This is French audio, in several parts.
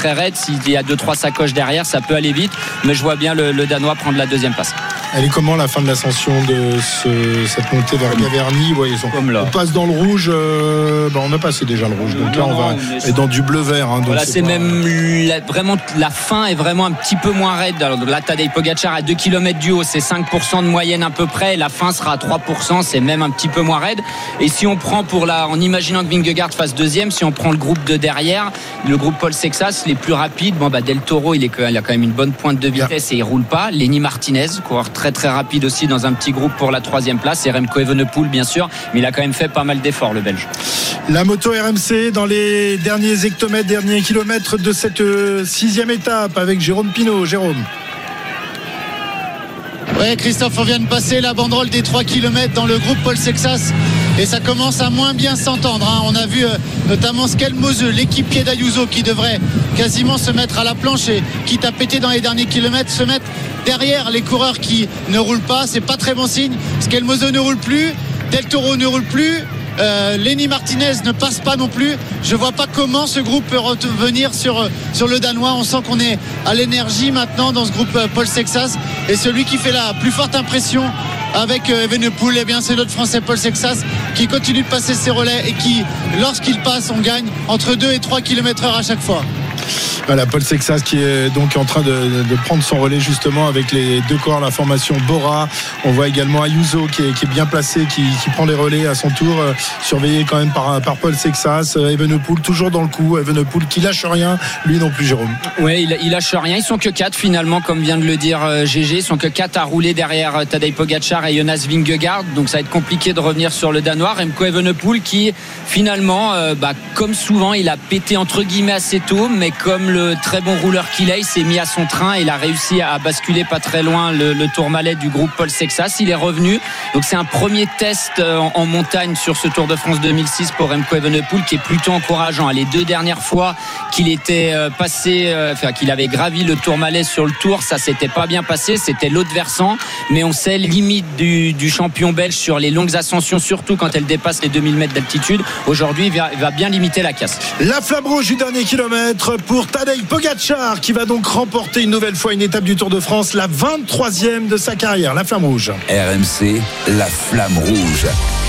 très raide. S'il y a 2-3 sacoches derrière, ça peut aller vite, mais je vois bien le Danois prendre la deuxième place. Elle est comment la fin de l'ascension de cette montée vers Gaverny? On passe dans le rouge, on a passé déjà le rouge, donc là on va être dans du bleu-vert. Donc voilà, c'est même vraiment la fin est vraiment un petit peu moins raide. Alors, là, Tadej Pogačar à 2 km du haut, c'est 5% de moyenne à peu près. La fin sera à 3%, c'est même un petit peu moins raide. Et si on prend en imaginant que Vingegaard fasse deuxième, si on prend le groupe de derrière, le groupe Paul Sexas, les plus rapides, Del Toro, il a quand même une bonne pointe de vitesse et il roule pas. Lenny Martinez, coureur très très rapide aussi dans un petit groupe pour la 3e place, et Remco Evenepoel bien sûr, mais il a quand même fait pas mal d'efforts, le Belge. La moto RMC dans les derniers hectomètres, derniers kilomètres de cette 6e étape avec Jérôme Pinault. Jérôme. Ouais, Christophe, on vient de passer la banderole des 3 km dans le groupe Paul Sexas et ça commence à moins bien s'entendre. On a vu notamment Skelmose, l'équipier d'Ayuso, qui devrait quasiment se mettre à la planche et quitte à péter dans les derniers kilomètres, se mettre derrière les coureurs qui ne roulent pas. C'est pas très bon signe. Skelmose ne roule plus, Del Toro ne roule plus, Lenny Martinez ne passe pas non plus. Je vois pas comment ce groupe peut revenir sur le Danois. On sent qu'on est à l'énergie maintenant dans ce groupe Paul Sexas, et celui qui fait la plus forte impression avec Evenepoel, c'est l'autre Français Paul Sexas, qui continue de passer ses relais et qui, lorsqu'il passe, on gagne entre 2 et 3 km/h à chaque fois. Voilà, Paul Sexas qui est donc en train de prendre son relais justement avec les deux corps, la formation Bora. On voit également Ayuso qui est bien placé, qui prend les relais à son tour, surveillé quand même par Paul Sexas. Evenepoel toujours dans le coup, Evenepoel qui lâche rien, lui non plus, Jérôme. Oui, il lâche rien, ils sont que 4 finalement, comme vient de le dire GG, ils sont que 4 à rouler derrière Tadej Pogačar et Jonas Vingegaard, donc ça va être compliqué de revenir sur le Danois. Remco Evenepoel qui finalement, comme souvent, il a pété entre guillemets assez tôt, mais comme le très bon rouleur qu'il est, il s'est mis à son train et il a réussi à basculer pas très loin le Tourmalet du groupe Paul Sexas. Il est revenu, donc c'est un premier test en montagne sur ce Tour de France 2006 pour Remco Evenepoel qui est plutôt encourageant. Les 2 dernières fois qu'il était qu'il avait gravi le Tourmalet sur le Tour, ça s'était pas bien passé, c'était l'autre versant, mais on sait limite du champion belge sur les longues ascensions, surtout quand elle dépasse les 2000 mètres d'altitude. Aujourd'hui, il va bien limiter la casse. La flamme rouge du dernier kilomètre pour Tadej Pogačar qui va donc remporter une nouvelle fois une étape du Tour de France, la 23e de sa carrière. La flamme rouge. RMC, la flamme rouge.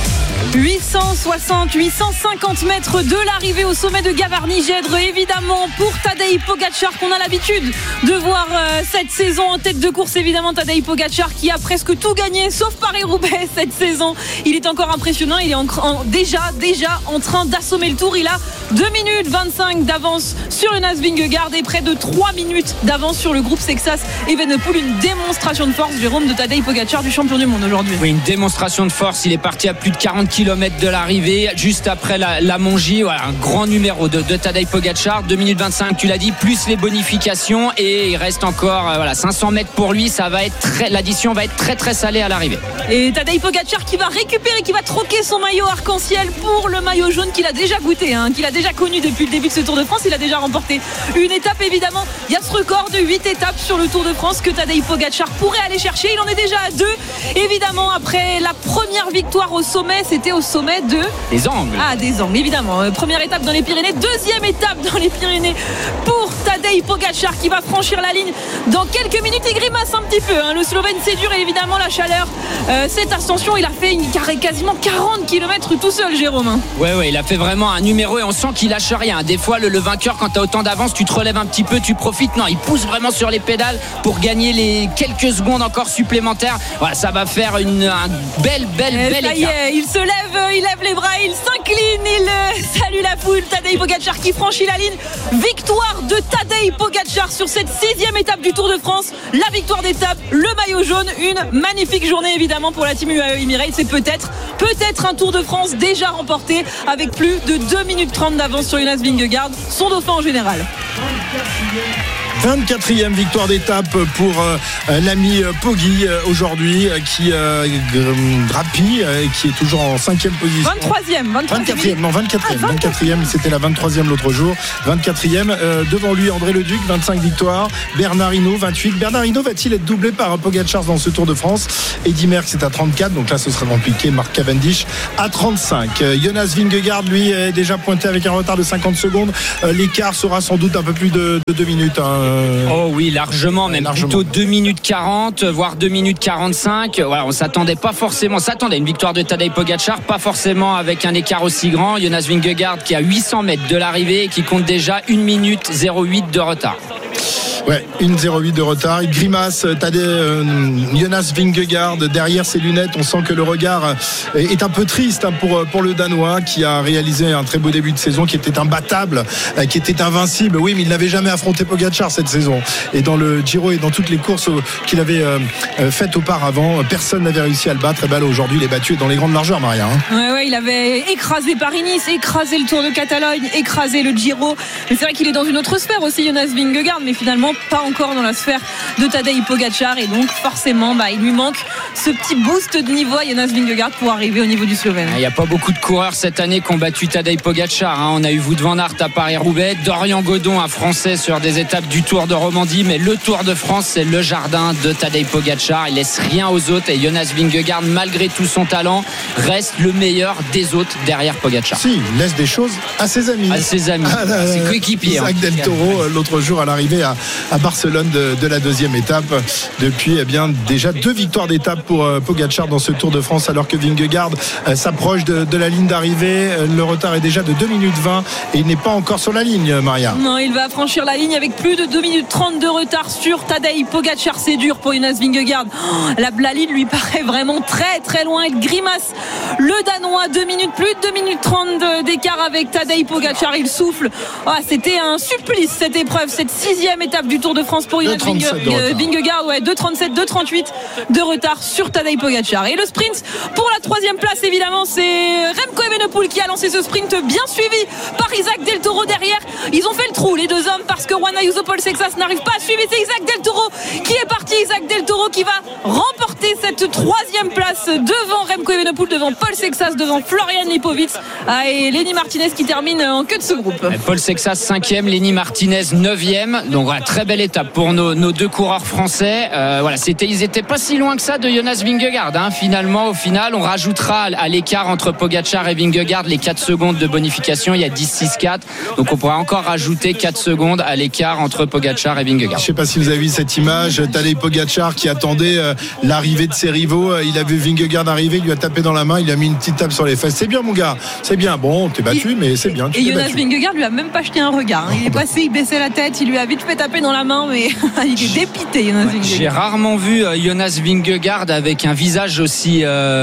850 mètres de l'arrivée au sommet de Gavarnie-Gèdre, évidemment pour Tadej Pogačar qu'on a l'habitude de voir cette saison en tête de course. Évidemment Tadej Pogačar qui a presque tout gagné sauf Paris-Roubaix cette saison. Il est encore impressionnant, il est déjà en train d'assommer le Tour. Il a 2 minutes 25 d'avance sur Jonas Vingegaard et près de 3 minutes d'avance sur le groupe Sexas Evenepoel. Une démonstration de force, Jérôme, de Tadej Pogačar, du champion du monde aujourd'hui. Oui, une démonstration de force. Il est parti à plus de 40 km de l'arrivée, juste après la Mongie. Voilà, un grand numéro de Tadej Pogačar. 2 minutes 25, tu l'as dit, plus les bonifications, et il reste encore 500 mètres pour lui. L'addition va être très très salée à l'arrivée. Et Tadej Pogačar qui va récupérer, qui va troquer son maillot arc-en-ciel pour le maillot jaune qu'il a déjà goûté, qu'il a déjà connu depuis le début de ce Tour de France. Il a déjà remporté une étape, évidemment. Il y a ce record de 8 étapes sur le Tour de France que Tadej Pogačar pourrait aller chercher. Il en est déjà à 2. Évidemment, après la première victoire au sommet, c'était au sommet des Angles. Des Angles, évidemment. Première étape dans les Pyrénées, deuxième étape dans les Pyrénées pour Tadej Pogačar qui va franchir la ligne dans quelques minutes. Il grimace un petit peu, le Slovène, c'est dur, et évidemment la chaleur. Cette ascension, il a fait quasiment 40 km tout seul, Jérôme. Ouais, il a fait vraiment un numéro et on sent qu'il lâche rien. Des fois, le vainqueur, quand tu as autant d'avance, tu te relèves un petit peu, tu profites. Non, il pousse vraiment sur les pédales pour gagner les quelques secondes encore supplémentaires. Voilà, ça va faire un bel écart. Il se lève, il lève les bras, il s'incline, il salue la foule. Tadej Pogačar qui franchit la ligne. Victoire de Tadej Pogačar sur cette 6e étape du Tour de France. La victoire d'étape, le maillot jaune. Une magnifique journée évidemment pour la team UAE Emirates. C'est peut-être un Tour de France déjà remporté avec plus de 2 minutes 30 d'avance sur Jonas Vingegaard, son dauphin en général. 24e victoire d'étape pour l'ami Poggi aujourd'hui qui grappille et qui est toujours en 5e position. 24e, c'était la 23e l'autre jour. 24e, devant lui André Leduc, 25 victoires. Bernard Hinault, 28. Bernard Hinault va-t-il être doublé par Pogačar dans ce Tour de France? Eddy Merckx est à 34, donc là ce sera compliqué. Mark Cavendish à 35. Jonas Vingegaard, lui, est déjà pointé avec un retard de 50 secondes. L'écart sera sans doute un peu plus de 2 minutes. Oh oui, largement, même plutôt 2 minutes 40, voire 2 minutes 45. Voilà, on s'attendait pas forcément, à une victoire de Tadej Pogačar, pas forcément avec un écart aussi grand. Jonas Vingegaard qui a 800 mètres de l'arrivée et qui compte déjà 1 minute 08 de retard. Ouais, 1,08 de retard. Il grimace, Jonas Vingegaard derrière ses lunettes. On sent que le regard est un peu triste pour le Danois qui a réalisé un très beau début de saison, qui était imbattable, qui était invincible. Oui, mais il n'avait jamais affronté Pogačar cette saison. Et dans le Giro et dans toutes les courses qu'il avait faites auparavant, personne n'avait réussi à le battre. Et ben là, aujourd'hui, il est battu dans les grandes largeurs, Maria. Ouais, il avait écrasé Paris-Nice, écrasé le Tour de Catalogne, écrasé le Giro. Mais c'est vrai qu'il est dans une autre sphère aussi, Jonas Vingegaard, mais finalement pas encore dans la sphère de Tadej Pogačar, et donc forcément il lui manque ce petit boost de niveau à Jonas Vingegaard pour arriver au niveau du Slovène. Il n'y a pas beaucoup de coureurs cette année qui ont battu Tadej Pogačar. On a eu Wout van Aert à Paris-Roubaix, Dorian Godon, un Français sur des étapes du Tour de Romandie, mais le Tour de France, c'est le jardin de Tadej Pogačar. Il laisse rien aux autres, et Jonas Vingegaard, malgré tout son talent, reste le meilleur des autres derrière Pogačar. Si, il laisse des choses à ses amis. Ses coéquipiers. Isaac Del Toro, l'autre jour à l'arrivée à Barcelone de la deuxième étape. Depuis déjà 2 victoires d'étape pour Pogačar dans ce Tour de France, alors que Vingegaard s'approche de la ligne d'arrivée. Le retard est déjà de 2 minutes 20 et il n'est pas encore sur la ligne, Maria. Non, il va franchir la ligne avec plus de 2 minutes 30 de retard sur Tadej Pogačar. C'est dur pour Jonas Vingegaard. La ligne lui paraît vraiment très très loin. Il grimace le Danois. 2 minutes, plus de 2 minutes 30 d'écart avec Tadej Pogačar. Il souffle. C'était un supplice cette épreuve, cette 6e étape du Tour de France pour Jonas Vingegaard. 2,37, 2,38 de retard sur Tadej Pogačar. Et le sprint pour la 3e place, évidemment, c'est Remco Evenepoel qui a lancé ce sprint, bien suivi par Isaac Del Toro derrière. Ils ont fait le trou, les deux hommes, parce que Juan Ayuso, Paul Sexas n'arrive pas à suivre. C'est Isaac Del Toro qui est parti. Isaac Del Toro qui va remporter cette 3e place devant Remco Evenepoel, devant Paul Sexas, devant Florian Lipovic, et Lenny Martinez qui termine en queue de ce groupe. Paul Sexas 5e, Lenny Martinez 9e. Donc voilà, très belle étape pour nos deux coureurs français. Ils étaient pas si loin que ça de Jonas Vingegaard. Au final, on rajoutera à l'écart entre Pogačar et Vingegaard les 4 secondes de bonification. Il y a 10-6-4. Donc on pourra encore rajouter 4 secondes à l'écart entre Pogačar et Vingegaard. Je ne sais pas si vous avez vu cette image. Tadej Pogačar qui attendait l'arrivée de ses rivaux. Il a vu Vingegaard arriver, il lui a tapé dans la main, il a mis une petite tape sur les fesses. C'est bien, mon gars. C'est bien. Bon, t'es battu, mais c'est bien. Et Jonas Vingegaard lui a même pas jeté un regard. Il est passé, il baissait la tête, il lui a vite fait taper dans la main, mais il est dépité, Jonas Vingegaard. J'ai rarement vu Jonas Vingegaard avec un visage aussi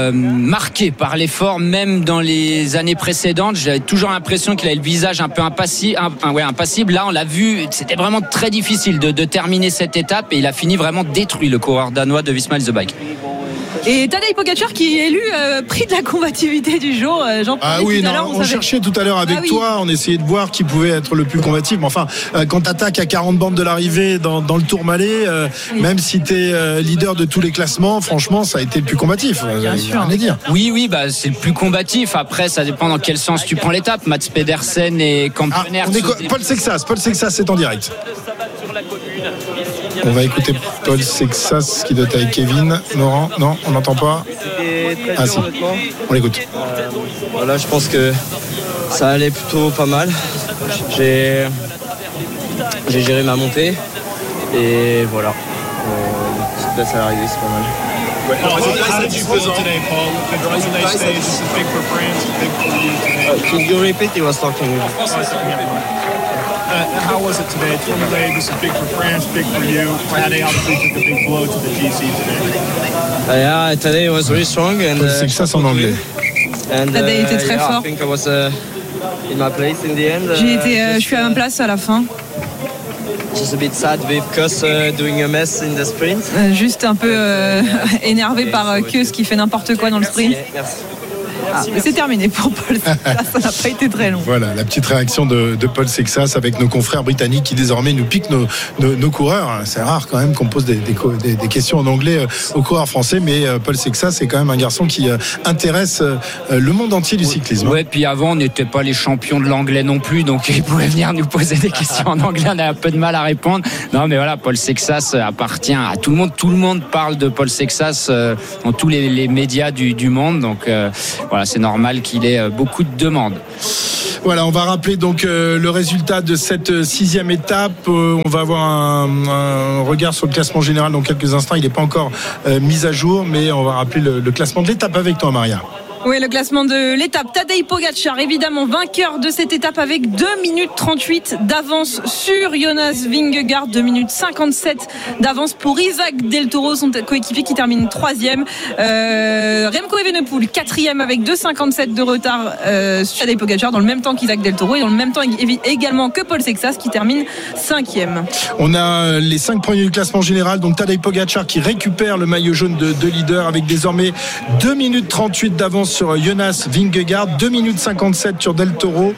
marqué par l'effort, même dans les années précédentes. J'avais toujours l'impression qu'il avait le visage un peu impassible. Là, on l'a vu, c'était vraiment très difficile de terminer cette étape, et il a fini vraiment détruit, le coureur danois de Visma The Bike. Et Tadej Pogačar qui est élu prix de la combativité du jour. On cherchait tout à l'heure avec toi, on essayait de voir qui pouvait être le plus combatif. Mais enfin, quand t'attaques à 40 bandes de l'arrivée dans le Tourmalet, même si t'es leader de tous les classements, franchement, ça a été le plus combatif. Bien sûr. Rien à dire. Oui, c'est le plus combatif. Après, ça dépend dans quel sens tu prends l'étape. Mats Pedersen et Kampener. Paul Sexas, c'est en direct. On va écouter Paul Sexas qui doit être avec Kevin. Laurent, non, on n'entend pas. Si, on l'écoute. Je pense que ça allait plutôt pas mal. J'ai géré ma montée et voilà. Cette place à l'arrivée, c'est pas mal. Can you repeat? He was talking. How was it today? Tourmalet, this is big for France, big for you. Tadej obviously took a big blow to the GC today. Tadej was really strong and ça en anglais. Tadej était très fort. I think I was in my place in the end. Je suis à ma place à la fin. Just a bit sad with Kuss doing a mess in the sprint. Juste un peu énervé par Kuss qui fait n'importe quoi dans le sprint. Merci. Mais c'est terminé pour Paul Sexas, ça n'a pas été très long. Voilà, la petite réaction de Paul Sexas avec nos confrères britanniques qui désormais nous piquent nos coureurs. C'est rare quand même qu'on pose des questions en anglais aux coureurs français, mais Paul Sexas est quand même un garçon qui intéresse le monde entier du cyclisme. Ouais, puis avant on n'était pas les champions de l'anglais non plus, donc il pouvait venir nous poser des questions en anglais, on a un peu de mal à répondre. Non mais voilà, Paul Sexas appartient à tout le monde parle de Paul Sexas dans tous les médias du monde, donc voilà, c'est normal qu'il ait beaucoup de demandes. Voilà, on va rappeler donc le résultat de cette 6e étape. On va avoir un regard sur le classement général dans quelques instants. Il n'est pas encore mis à jour, mais on va rappeler le classement de l'étape avec toi, Maria. Oui, le classement de l'étape. Tadej Pogačar, évidemment, vainqueur de cette étape avec 2 minutes 38 d'avance sur Jonas Vingegaard. 2 minutes 57 d'avance pour Isaac Del Toro, son coéquipier qui termine 3e. Remco Evenepoel, 4e avec 2,57 de retard sur Tadej Pogačar, dans le même temps qu'Isaac Del Toro et dans le même temps également que Paul Sexas qui termine 5e. On a les 5 premiers du classement général. Donc Tadej Pogačar qui récupère le maillot jaune de leader avec désormais 2 minutes 38 d'avance sur Jonas Vingegaard, 2 minutes 57 sur Del Toro,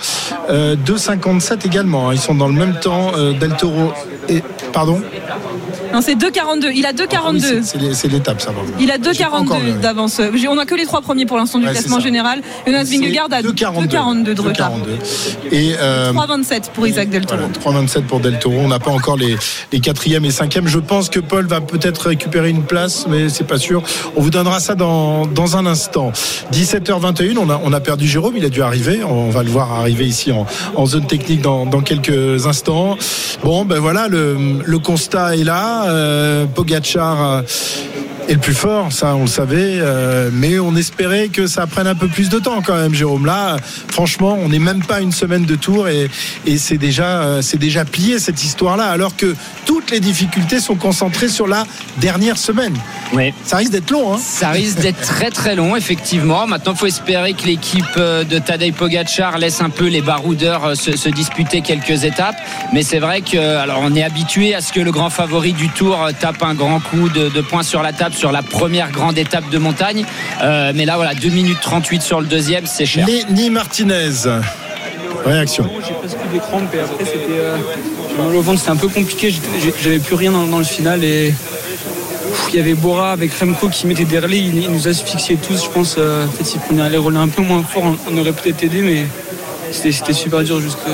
2,57 également. Ils sont dans le même temps, Del Toro et... Pardon ? Non, c'est 2,42. Il a 2,42. C'est l'étape, ça va. Il a 2,42 d'avance. On n'a que les 3 premiers pour l'instant du classement général. Jonas Vingegaard a 2,42 de retard. Et 3,27 pour Isaac Del Toro. Voilà, 3,27 pour Del Toro. On n'a pas encore les 4e et 5e. Je pense que Paul va peut-être récupérer une place, mais c'est pas sûr. On vous donnera ça dans un instant. 17h21, on a perdu Jérôme. Il a dû arriver. On va le voir arriver ici en zone technique dans quelques instants. Bon, ben voilà, le constat est là. Pogačar est le plus fort, ça on le savait, mais on espérait que ça prenne un peu plus de temps quand même, Jérôme. Là, franchement, on n'est même pas une semaine de Tour et c'est déjà plié cette histoire-là, alors que toutes les difficultés sont concentrées sur la dernière semaine. Oui. Ça risque d'être long, hein. Ça risque d'être très très long, effectivement. Maintenant, il faut espérer que l'équipe de Tadej Pogačar laisse un peu les baroudeurs se disputer quelques étapes. Mais c'est vrai que, alors, on est habitué à ce que le grand favori du Tour tape un grand coup de poing sur la table sur la première grande étape de montagne. Mais là, voilà, 2 minutes 38 sur le deuxième, c'est cher. Ni Martinez. Réaction. J'ai presque des crampes et après c'était mal au ventre, c'était un peu compliqué, j'avais plus rien dans le final et il y avait Bora avec Remco qui mettait des relais, ils nous asphyxiaient tous, je pense. En fait, s'ils prenaient les relais un peu moins fort, on aurait peut-être aidé, mais c'était super dur jusqu'au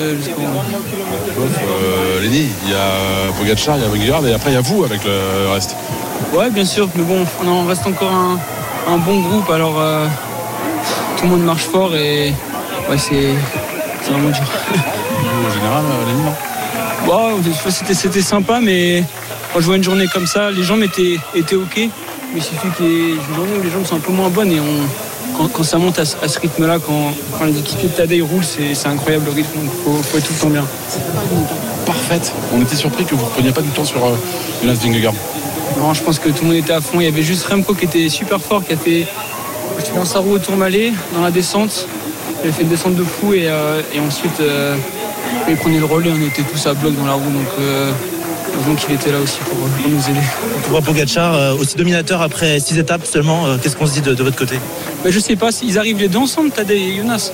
Lenny, il y a Pogačar, il y a Vingegaard et après il y a vous avec le reste. Ouais, bien sûr, mais bon, on reste encore un bon groupe, alors tout le monde marche fort et ouais, c'est vraiment dur. En général, Lenny, non ? Wow, c'était sympa, mais quand je vois une journée comme ça, les jambes étaient OK, mais il suffit qu'il y ait une journée où les jambes sont un peu moins bonnes et quand ça monte à ce rythme-là, quand les équipiers de Tadej roulent, c'est incroyable le rythme, donc il faut être tout le temps bien. Parfaite. On était surpris que vous ne preniez pas du temps sur Jonas Vingegaard. Non, je pense que tout le monde était à fond. Il y avait juste Remco qui était super fort, qui a fait dans sa roue au Tourmalet, dans la descente. Il a fait une descente de fou et ensuite il prenait le relais, on était tous à bloc dans la roue, donc il était là aussi pour nous aider. Pour voir Pogačar aussi dominateur après 6 étapes seulement, qu'est-ce qu'on se dit de votre côté ? Je sais pas, ils arrivent les deux ensemble, Tadej et Jonas.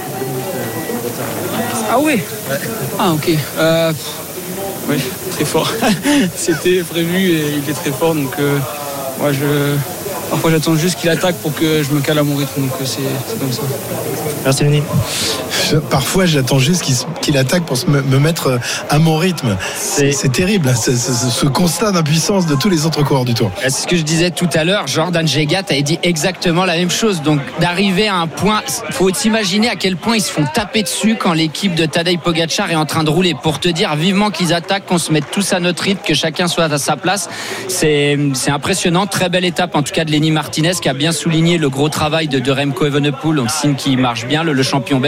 Ah ouais. Ah ok. Oui, très fort. C'était prévu et il est très fort, donc parfois j'attends juste qu'il attaque pour que je me cale à mon rythme, donc c'est comme ça. Merci Lenny. Parfois j'attends juste qu'il attaque pour me mettre à mon rythme. C'est terrible, ce constat d'impuissance de tous les autres coureurs du Tour. C'est ce que je disais tout à l'heure, Jordan Jegat avait dit exactement la même chose. Donc d'arriver à un point, il faut s'imaginer à quel point ils se font taper dessus quand l'équipe de Tadej Pogačar est en train de rouler, pour te dire vivement qu'ils attaquent, qu'on se mette tous à notre rythme, que chacun soit à sa place. C'est impressionnant, très belle étape en tout cas de Lenny Martinez qui a bien souligné le gros travail de Remco Evenepoel, donc signe qui marche bien, le champion belge.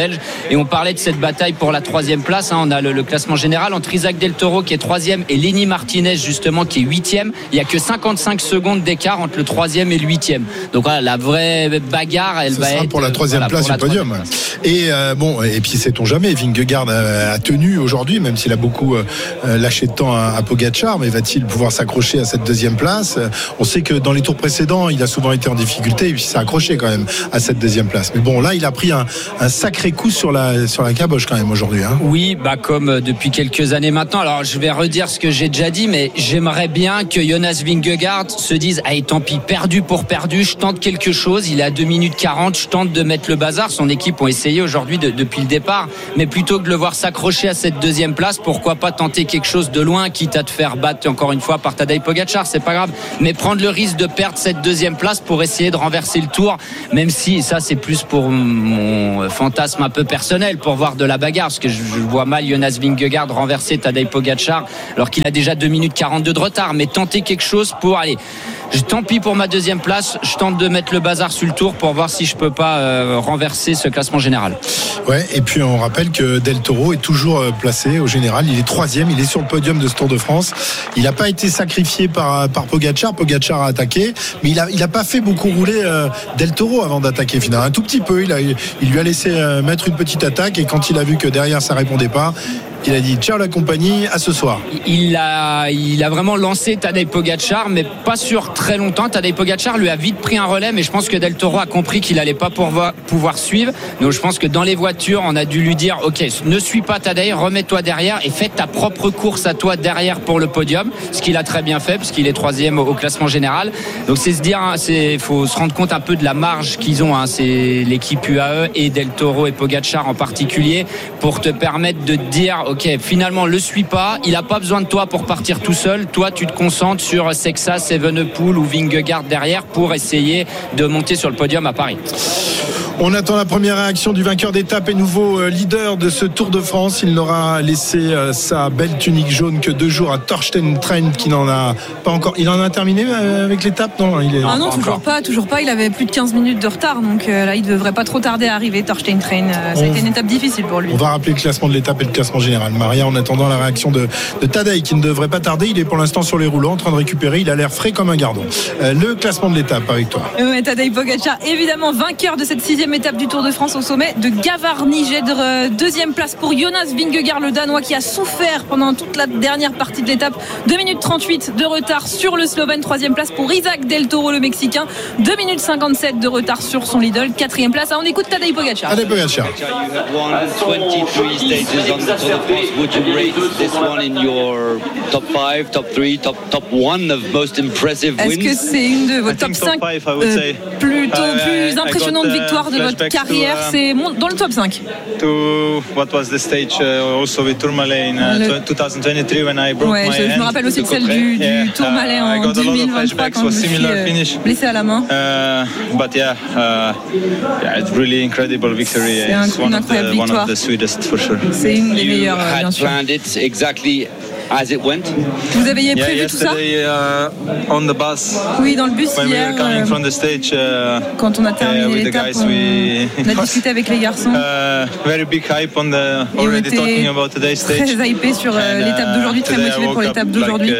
Et on parlait de cette bataille pour la 3e place. On a le classement général entre Isaac Del Toro qui est 3e et Lenny Martinez justement qui est 8e. Il n'y a que 55 secondes d'écart entre le 3e et le 8e. Donc voilà, la vraie bagarre, elle va être pour la 3e place du podium. Et et puis sait-on jamais, Vingegaard a tenu aujourd'hui, même s'il a beaucoup lâché de temps à Pogačar, mais va-t-il pouvoir s'accrocher à cette 2e place? On sait que dans les tours précédents, il a souvent été en difficulté et puis il s'est accroché quand même à cette 2e place. Mais bon, là, il a pris un sacré coup sur la caboche quand même aujourd'hui. Oui, comme depuis quelques années maintenant. Alors, je vais redire ce que j'ai déjà dit, mais j'aimerais bien que Jonas Vingegaard se dise « Allez, tant pis, perdu pour perdu, je tente quelque chose. Il est à 2 minutes 40, je tente de mettre le bazar. » Son équipe ont essayé aujourd'hui depuis le départ, mais plutôt que de le voir s'accrocher à cette 2e place, pourquoi pas tenter quelque chose de loin, quitte à te faire battre encore une fois par Tadej Pogačar, c'est pas grave, mais prendre le risque de perdre cette 2e place pour essayer de renverser le tour, même si ça c'est plus pour mon fantasme un peu personnel, pour voir de la bagarre, parce que je vois mal Jonas Vingegaard renverser Tadej Pogačar alors qu'il a déjà 2 minutes 42 de retard, mais tenter quelque chose pour aller. Tant pis pour ma 2e place, je tente de mettre le bazar sur le tour pour voir si je peux pas renverser ce classement général. Ouais, et puis on rappelle que Del Toro est toujours placé au général, il est 3e, il est sur le podium de ce Tour de France. Il n'a pas été sacrifié par Pogačar. Pogačar a attaqué, mais il a pas fait beaucoup rouler Del Toro avant d'attaquer finalement. Un tout petit peu, il lui a laissé mettre une petite attaque, et quand il a vu que derrière ça répondait pas, il a dit ciao la compagnie, à ce soir. Il a vraiment lancé Tadej Pogačar, mais pas sur très longtemps. Tadej Pogačar lui a vite pris un relais, mais je pense que Del Toro a compris qu'il allait pas pouvoir suivre. Donc je pense que dans les voitures, on a dû lui dire ok, ne suis pas Tadej, remets-toi derrière et fais ta propre course à toi derrière pour le podium, ce qu'il a très bien fait puisqu'il est 3e au classement général. Donc c'est se dire, faut se rendre compte un peu de la marge qu'ils ont, c'est l'équipe UAE et Del Toro et Pogačar en particulier, pour te permettre de te dire ok, finalement le suis pas, il a pas besoin de toi pour partir tout seul, toi tu te concentres sur Sexas, Evenepoel ou Vingegaard derrière pour essayer de monter sur le podium à Paris. On attend la première réaction du vainqueur d'étape et nouveau leader de ce Tour de France. Il n'aura laissé sa belle tunique jaune que 2 jours à Thorsten Trein, qui n'en a pas encore. Il en a terminé avec l'étape, non? Non, toujours pas. Il avait plus de 15 minutes de retard, donc là il ne devrait pas trop tarder à arriver. Thorsten Trein, ça a été une étape difficile pour lui. On va rappeler le classement de l'étape et le classement général. Maria, en attendant la réaction de Tadej, qui ne devrait pas tarder. Il est pour l'instant sur les rouleaux en train de récupérer. Il a l'air frais comme un gardon. Le classement de l'étape avec toi. Tadej Pogačar, évidemment vainqueur de cette 6e étape du Tour de France au sommet de Gavarnie-Gèdre. 2e place pour Jonas Vingegaard, le Danois, qui a souffert pendant toute la dernière partie de l'étape. 2 minutes 38 de retard sur le Slovène. 3e place pour Isaac Del Toro, le Mexicain. 2 minutes 57 de retard sur son Lidl. 4e place. On écoute Tadej Pogačar. Tadej Pogačar. You have won 23 stages on the Tour de France. Would you rate this one in your top 5, top 3, top 1 of most impressive wins? Est-ce que c'est une de vos top 5 plus impressionnantes victoires de votre carrière? C'est dans le top 5. What was the stage also with Tourmalet in 2023 when I broke my hand? Je me rappelle aussi de celle du Tourmalet en 2023 quand je me suis blessé à la main. But it's really incredible victory. C'est une incroyable victoire. One of the sweetest for sure. C'est une des meilleures, bien sûr. As it went. Vous aviez prévu tout ça? On the bus. Oui, dans le bus when hier. We were coming from the stage, quand on a terminé l'étape, on a discuté avec les garçons. Very big hype on the already talking about today's stage. Très hypé sur l'étape d'aujourd'hui, très motivé pour l'étape d'aujourd'hui.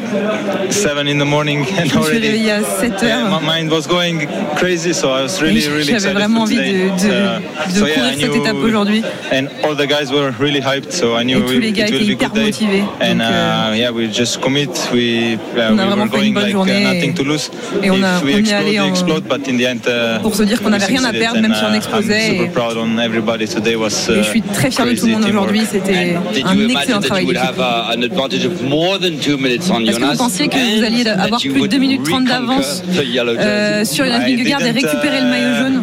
7 in the morning and already. Je me suis réveillé à 7 heures. My mind was going crazy, so I was really excited. J'avais vraiment envie de courir cette étape aujourd'hui. And all the guys were really hyped, so I knew et tous les gars étaient hyper motivés. And we just commit. We were going like nothing to lose. Et on a explode, but in the end, pour se dire qu'on n'avait rien à perdre, même si on explosait. Et je suis très fier de tout le monde aujourd'hui. C'était un excellent travail d'équipe. Est-ce que vous pensiez que vous alliez avoir plus de 2 minutes 30 d'avance sur Jonas Vingegaard et récupérer le maillot jaune?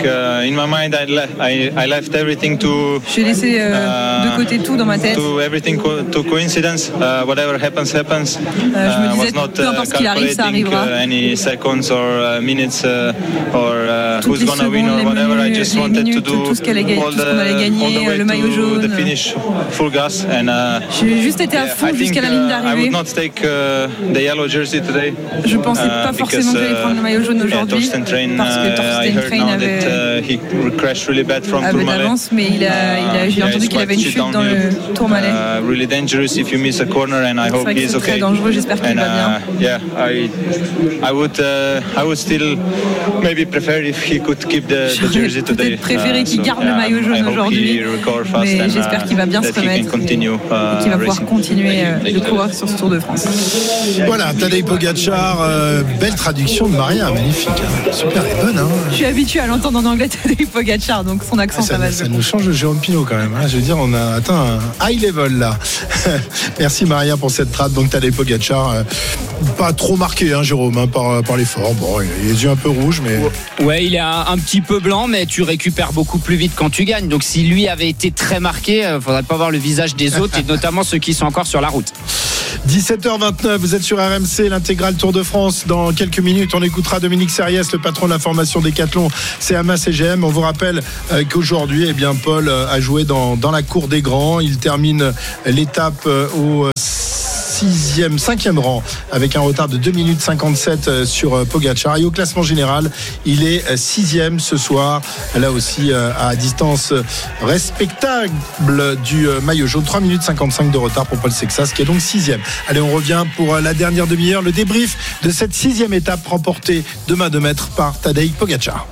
J'ai laissé de côté tout dans ma tête. anything to coincidence. Whatever happens. Je me disais, peu importe ce qu'il arrive, ça arrivera. Any seconds or minutes or who's gonna win or whatever. I just wanted to do tout ce qu'on allait gagner, le maillot jaune. The finish full gas and j'ai juste été à fond jusqu'à la ligne d'arrivée. I would not take the yellow jersey today. Je pensais pas forcément que j'allais prendre le maillot jaune aujourd'hui parce que Torsten Train avait d'avance, mais j'ai entendu qu'il avait une chute dans le Tourmalet. Really dangerous if you miss a corner and I hope he is okay. Très dangereux, j'espère qu'il va bien. I would still maybe prefer if he could keep the jersey today. Peut-être préféré qu'il garde le maillot jaune aujourd'hui, mais j'espère qu'il va bien se remettre et qu'il va pouvoir continuer de courir sur ce Tour de France. Voilà, Tadej Pogačar, belle traduction de Maria, magnifique, hein. Super et bonne. Hein. Je suis habitué à l'entendre en anglais, Tadej Pogačar, donc son accent ça nous change de Jérôme Pinault quand même. Hein. Je veux dire, on a atteint un high level là. Merci Maria pour cette trad. Donc Tadej Pogačar, pas trop marqué, hein, Jérôme, hein, par l'effort. Bon, il a les yeux un peu rouges, mais ouais, il est un petit peu blanc, mais tu récupères beaucoup plus vite quand tu gagnes. Donc si lui avait été très marqué, faudrait pas voir le visage des autres et notamment ceux qui sont encore sur la route. 17h29, vous êtes sur RMC, l'intégrale Tour de France. Dans quelques minutes, on écoutera Dominique Serriès, le patron de la formation Décathlon CMA CGM. On vous rappelle qu'aujourd'hui, Paul a joué dans la cour des grands. Il termine l'étape au 5e rang avec un retard de 2 minutes 57 sur Pogačar, et au classement général il est 6e ce soir, là aussi à distance respectable du maillot jaune. 3 minutes 55 de retard pour Paul Sexas qui est donc 6e. Allez, on revient pour la dernière demi-heure, le débrief de cette 6e étape remportée de main de maître par Tadej Pogačar.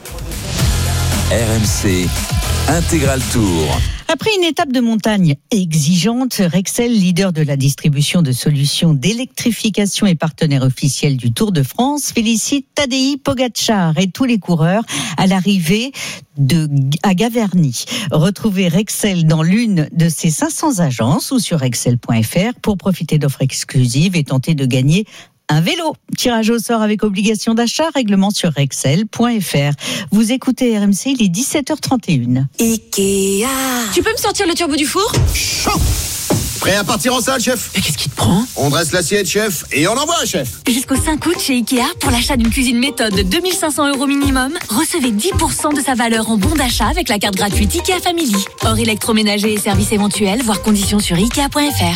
RMC Intégral Tour. Après une étape de montagne exigeante, Rexel, leader de la distribution de solutions d'électrification et partenaire officiel du Tour de France, félicite Tadej Pogačar et tous les coureurs à l'arrivée à Gavarnie. Retrouvez Rexel dans l'une de ses 500 agences ou sur rexel.fr pour profiter d'offres exclusives et tenter de gagner un vélo. Tirage au sort avec obligation d'achat, règlement sur rexel.fr. Vous écoutez RMC, il est 17h31. Ikea. Tu peux me sortir le turbo du four ? Chaud. Prêt à partir en salle, chef ? Mais qu'est-ce qui te prend ? On dresse l'assiette, chef, et on envoie, chef. Jusqu'au 5 août chez Ikea, pour l'achat d'une cuisine méthode de 2 500 € minimum, recevez 10% de sa valeur en bon d'achat avec la carte gratuite Ikea Family. Hors électroménager et services éventuels, voir conditions sur Ikea.fr.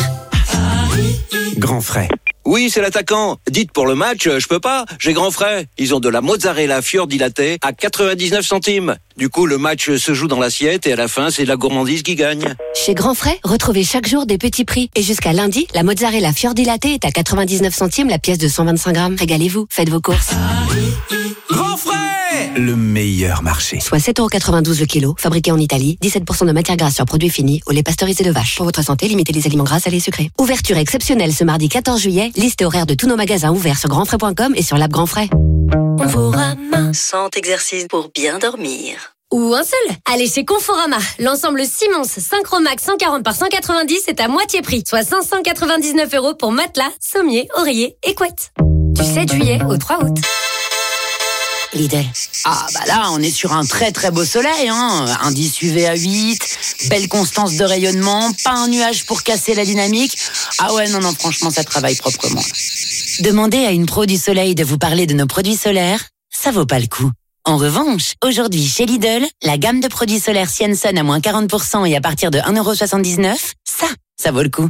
Grand frais. Oui, c'est l'attaquant. Dites pour le match, je peux pas. J'ai grand frais. Ils ont de la mozzarella fior dilatée à 99 centimes. Du coup, le match se joue dans l'assiette et à la fin, c'est la gourmandise qui gagne. Chez Grand Frais, retrouvez chaque jour des petits prix. Et jusqu'à lundi, la mozzarella fior dilatée est à 99 centimes la pièce de 125 grammes. Régalez-vous, faites vos courses. Grand frais, le meilleur marché. Soit 7,92 € le kilo, fabriqué en Italie, 17% de matière grasse sur produits finis, au lait pasteurisé de vache. Pour votre santé, limitez les aliments gras, salés et sucrés. Ouverture exceptionnelle ce mardi 14 juillet. Liste et horaire de tous nos magasins ouverts sur grandfrais.com et sur l'app Grand Frais. Conforama, 100 exercices pour bien dormir. Ou un seul. Allez chez Conforama. L'ensemble Simons Synchromax 140 par 190 est à moitié prix. Soit 599 € pour matelas, sommier, oreiller et couette. Du 7 juillet au 3 août. Lidl. Ah bah là on est sur un très très beau soleil, hein. Indice UV à 8, belle constance de rayonnement, pas un nuage pour casser la dynamique. Ah ouais non franchement ça travaille proprement. Demandez à une pro du soleil de vous parler de nos produits solaires, ça vaut pas le coup. En revanche, aujourd'hui chez Lidl, la gamme de produits solaires Sienson à moins 40% et à partir de 1,79 €, ça vaut le coup.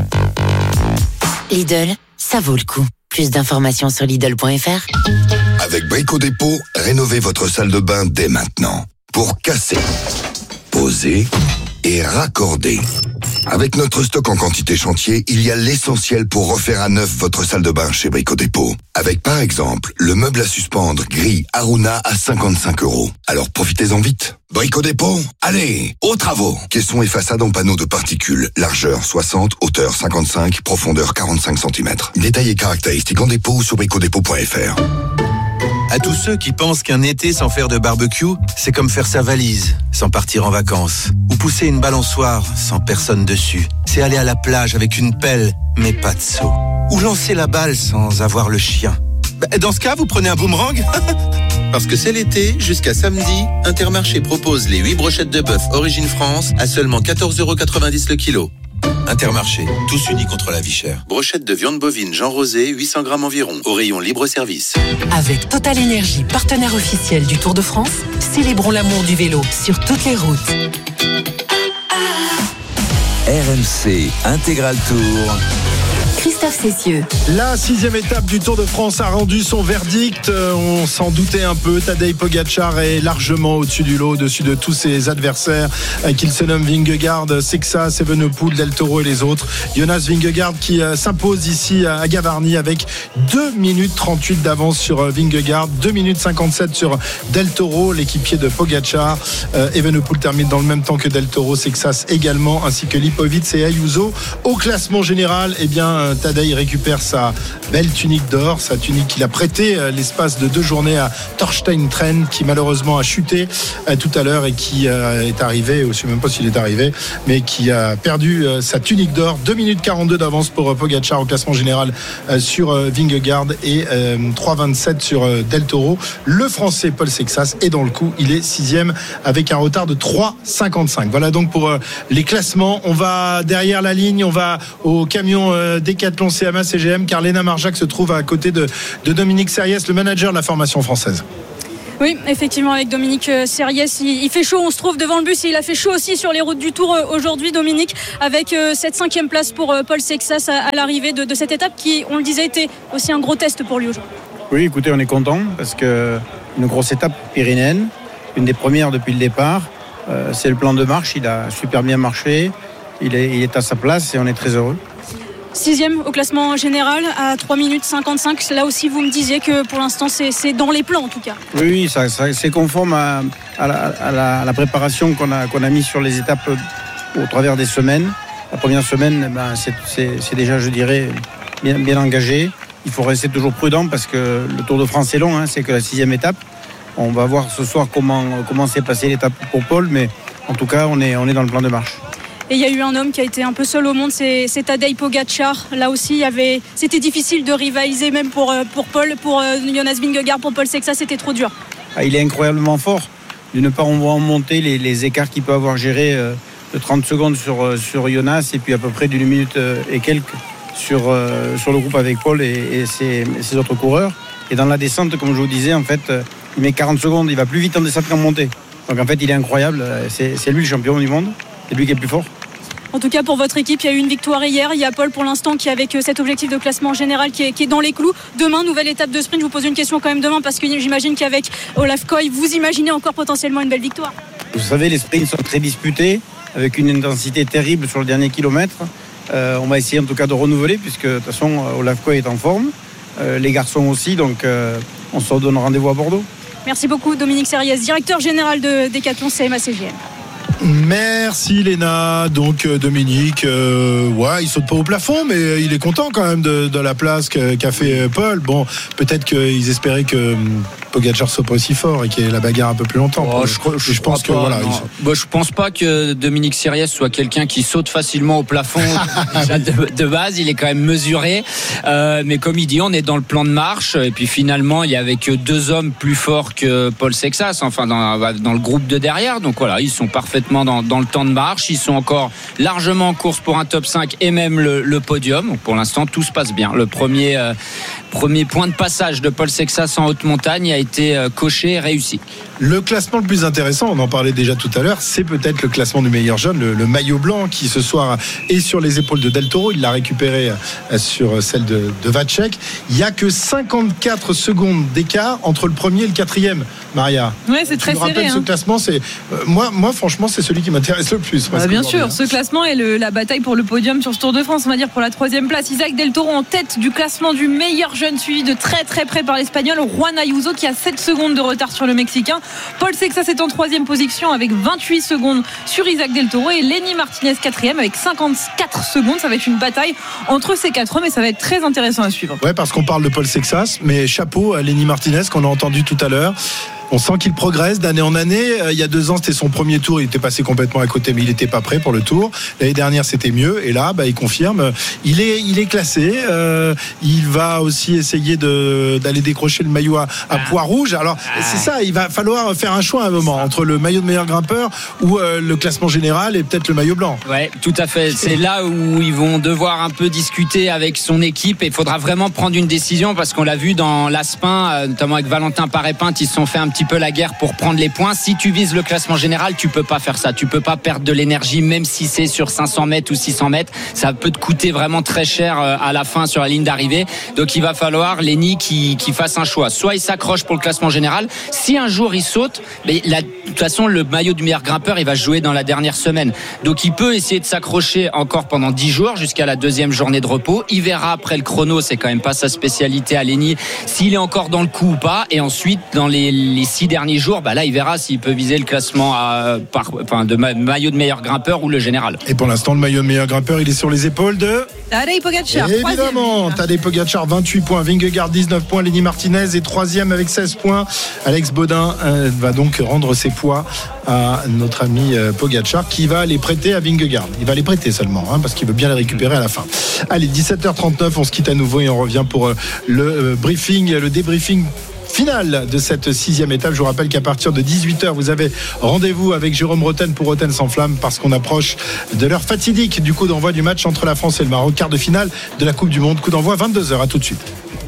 Lidl, ça vaut le coup. Plus d'informations sur Lidl.fr. Avec Brico Dépôt, rénovez votre salle de bain dès maintenant. Pour casser, poser et raccorder. Avec notre stock en quantité chantier, il y a l'essentiel pour refaire à neuf votre salle de bain chez Brico Dépôt. Avec par exemple, le meuble à suspendre gris Aruna à 55 €. Alors profitez-en vite. Brico Dépôt, allez, aux travaux. Caissons et façades en panneaux de particules. Largeur 60, hauteur 55, profondeur 45 cm. Détails et caractéristiques en dépôt ou sur bricodépôt.fr. À tous ceux qui pensent qu'un été sans faire de barbecue, c'est comme faire sa valise sans partir en vacances. Ou pousser une balançoire sans personne dessus. C'est aller à la plage avec une pelle, mais pas de seau. Ou lancer la balle sans avoir le chien. Dans ce cas, vous prenez un boomerang. Parce que c'est l'été, jusqu'à samedi, Intermarché propose les 8 brochettes de bœuf Origine France à seulement 14,90 € le kilo. Intermarché, tous unis contre la vie chère. Brochette de viande bovine Jean Rosé, 800 grammes environ, au rayon libre-service. Avec Total Énergie, partenaire officiel du Tour de France, célébrons l'amour du vélo sur toutes les routes. RMC Intégral Tour. Christophe Cessieux. La 6e étape du Tour de France a rendu son verdict. On s'en doutait un peu. Tadej Pogačar est largement au-dessus du lot, au-dessus de tous ses adversaires, qu'il se nomme Vingegaard, Sexas, Evenepoel, Del Toro et les autres. Jonas Vingegaard qui s'impose ici à Gavarnie avec 2 minutes 38 d'avance sur Vingegaard, 2 minutes 57 sur Del Toro, l'équipier de Pogačar. Evenepoel termine dans le même temps que Del Toro, Sexas également, ainsi que Lipovic et Ayuso. Au classement général, eh bien, Tadej récupère sa belle tunique d'or, sa tunique qu'il a prêtée l'espace de 2 journées à Thorstein Tren, qui malheureusement a chuté tout à l'heure et qui est arrivé, je ne sais même pas s'il est arrivé, mais qui a perdu sa tunique d'or. 2 minutes 42 d'avance pour Pogačar au classement général sur Vingegaard et 3,27 sur Del Toro. Le Français Paul Sexas est dans le coup, il est 6e avec un retard de 3,55. Voilà donc pour les classements. On va derrière la ligne, on va au camion Décathlon CMA CGM, car Léna Marjac se trouve à côté de Dominique Serriès, le manager de la formation française. Oui, effectivement, avec Dominique Serriès, il fait chaud, on se trouve devant le bus et il a fait chaud aussi sur les routes du Tour aujourd'hui, Dominique, avec cette 5e place pour Paul Sexas à l'arrivée de cette étape qui, on le disait, était aussi un gros test pour lui aujourd'hui. Oui, écoutez, on est content parce que une grosse étape pyrénéenne, une des premières depuis le départ. C'est le plan de marche, il a super bien marché, il est à sa place et on est très heureux. 6e au classement général à 3 minutes 55. Là aussi, vous me disiez que pour l'instant, c'est dans les plans en tout cas. Oui, ça c'est conforme à la préparation qu'on a mis sur les étapes au travers des semaines. La première semaine, c'est déjà, je dirais, bien engagé. Il faut rester toujours prudent parce que le Tour de France est long, c'est que la 6e étape. On va voir ce soir comment s'est passée l'étape pour Paul, mais en tout cas, on est dans le plan de marche. Et il y a eu un homme qui a été un peu seul au monde, c'est Tadej Pogačar. Là aussi, c'était difficile de rivaliser même pour Paul, pour Jonas Vingegaard, pour Paul Sexas, c'était trop dur. Il est incroyablement fort. De ne pas remonter les écarts qu'il peut avoir gérés de 30 secondes sur Jonas et puis à peu près d'une minute et quelques sur le groupe avec Paul et ses autres coureurs. Et dans la descente, comme je vous disais, en fait, il met 40 secondes, il va plus vite en descente qu'en montée. Donc en fait, il est incroyable. C'est lui le champion du monde. C'est lui qui est le plus fort. En tout cas, pour votre équipe, il y a eu une victoire hier. Il y a Paul, pour l'instant, qui avec cet objectif de classement général qui est dans les clous. Demain, nouvelle étape de sprint. Je vous pose une question quand même demain, parce que j'imagine qu'avec Olaf Koy, vous imaginez encore potentiellement une belle victoire. Vous savez, les sprints sont très disputés, avec une intensité terrible sur le dernier kilomètre. On va essayer en tout cas de renouveler, puisque de toute façon, Olaf Koy est en forme. Les garçons aussi, donc on se redonne rendez-vous à Bordeaux. Merci beaucoup, Dominique Serriès, directeur général de Décathlon CMA CGM. Merci Léna. Donc Dominique, il saute pas au plafond, mais il est content quand même de la place qu'a fait Paul. Bon, peut-être qu'ils espéraient que Pogačar soit pas aussi fort et qu'il y ait la bagarre un peu plus longtemps. Je pense que voilà. Je pense pas que Dominique Serriès soit quelqu'un qui saute facilement au plafond. Déjà de base, il est quand même mesuré. Mais comme il dit, on est dans le plan de marche. Et puis finalement, il y avait que 2 hommes plus forts que Paul Sexas, enfin dans le groupe de derrière. Donc voilà, ils sont parfaitement dans le temps de marche. Ils sont encore largement en course pour un top 5 et même le podium. Donc pour l'instant, tout se passe bien. Le premier point de passage de Paul Sexas en haute montagne a été coché et réussi. Le classement le plus intéressant, on en parlait déjà tout à l'heure, c'est peut-être le classement du meilleur jeune, le maillot blanc qui ce soir est sur les épaules de Del Toro. Il l'a récupéré sur celle de Vacek. Il n'y a que 54 secondes d'écart entre le premier et le 4e, Maria. Oui, c'est très serré. Ce classement, c'est moi franchement, c'est celui qui m'intéresse le plus. Bien sûr, ce classement est la bataille pour le podium sur ce Tour de France, on va dire pour la 3e place. Isaac Del Toro en tête du classement du meilleur jeune, suivi de très très près par l'Espagnol Juan Ayuso qui a 7 secondes de retard sur le Mexicain. Paul Sexas est en 3e position avec 28 secondes sur Isaac Del Toro et Lenny Martinez 4e avec 54 secondes. Ça va être une bataille entre ces 4 hommes et ça va être très intéressant à suivre. Ouais, parce qu'on parle de Paul Sexas, mais chapeau à Lenny Martinez qu'on a entendu tout à l'heure. On sent qu'il progresse d'année en année. Il y a 2 ans, c'était son premier tour. Il était passé complètement à côté, mais il n'était pas prêt pour le tour. L'année dernière, c'était mieux. Et là, il confirme. Il est classé. Il va aussi essayer d'aller décrocher le maillot à poids rouge. Alors, c'est ça. Il va falloir faire un choix à un moment entre le maillot de meilleur grimpeur ou le classement général et peut-être le maillot blanc. Ouais, tout à fait. C'est là où ils vont devoir un peu discuter avec son équipe et il faudra vraiment prendre une décision parce qu'on l'a vu dans l'Aspin, notamment avec Valentin Paré-Pinte, ils se sont fait un petit peu la guerre pour prendre les points. Si tu vises le classement général, tu peux pas faire ça. Tu peux pas perdre de l'énergie, même si c'est sur 500 mètres ou 600 mètres. Ça peut te coûter vraiment très cher à la fin sur la ligne d'arrivée. Donc il va falloir Lenny qui fasse un choix. Soit il s'accroche pour le classement général. Si un jour il saute, mais de toute façon le maillot du meilleur grimpeur, il va jouer dans la dernière semaine. Donc il peut essayer de s'accrocher encore pendant 10 jours jusqu'à la 2e journée de repos. Il verra après le chrono, c'est quand même pas sa spécialité à Lenny, s'il est encore dans le coup ou pas. Et ensuite, dans les 6 derniers jours, là il verra s'il peut viser le classement de maillot de meilleur grimpeur ou le général. Et pour l'instant, le maillot de meilleur grimpeur, il est sur les épaules de Tadej Pogačar. Évidemment, Tadej Pogačar 28 points, Vingegaard 19 points, Lenny Martinez est 3e avec 16 points. Alex Baudin va donc rendre ses poids à notre ami Pogačar qui va les prêter à Vingegaard. Il va les prêter seulement parce qu'il veut bien les récupérer à la fin. Allez, 17h39, on se quitte à nouveau et on revient pour le débriefing finale de cette 6e étape. Je vous rappelle qu'à partir de 18h, vous avez rendez-vous avec Jérôme Rotten pour Rotten sans flamme parce qu'on approche de l'heure fatidique du coup d'envoi du match entre la France et le Maroc, quart de finale de la Coupe du Monde. Coup d'envoi 22h. À tout de suite.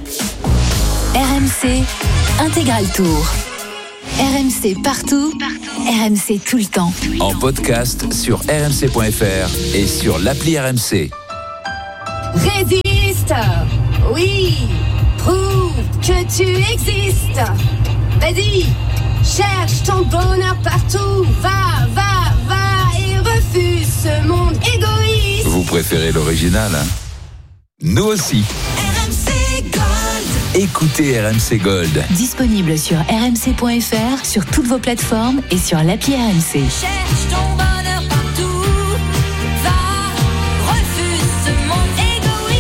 RMC Intégral Tour. RMC partout, RMC tout le temps. En podcast sur rmc.fr et sur l'appli RMC. Résiste, oui, prouve que tu existes. Vas-y, cherche ton bonheur partout. Va, va, va et refuse ce monde égoïste. Vous préférez l'original, hein? Nous aussi. RMC Gold. Écoutez RMC Gold. Disponible sur rmc.fr, sur toutes vos plateformes et sur l'appli RMC. Cherche ton bonheur partout. Va, refuse ce monde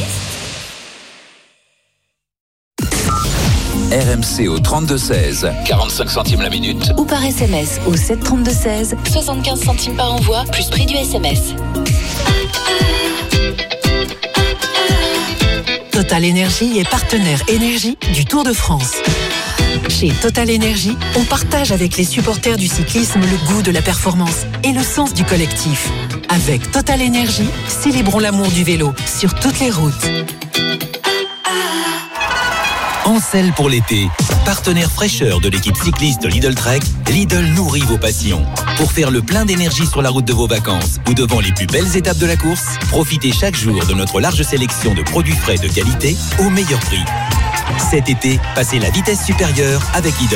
égoïste. RMC au 32-16, 45 centimes la minute. Ou par SMS au 732-16, 75 centimes par envoi, plus prix du SMS. Total Énergie est partenaire énergie du Tour de France. Chez Total Énergie, on partage avec les supporters du cyclisme le goût de la performance et le sens du collectif. Avec Total Énergie, célébrons l'amour du vélo sur toutes les routes. Ancel pour l'été. Partenaire fraîcheur de l'équipe cycliste Lidl Trek, Lidl nourrit vos passions. Pour faire le plein d'énergie sur la route de vos vacances ou devant les plus belles étapes de la course, profitez chaque jour de notre large sélection de produits frais de qualité au meilleur prix. Cet été, passez la vitesse supérieure avec Lidl.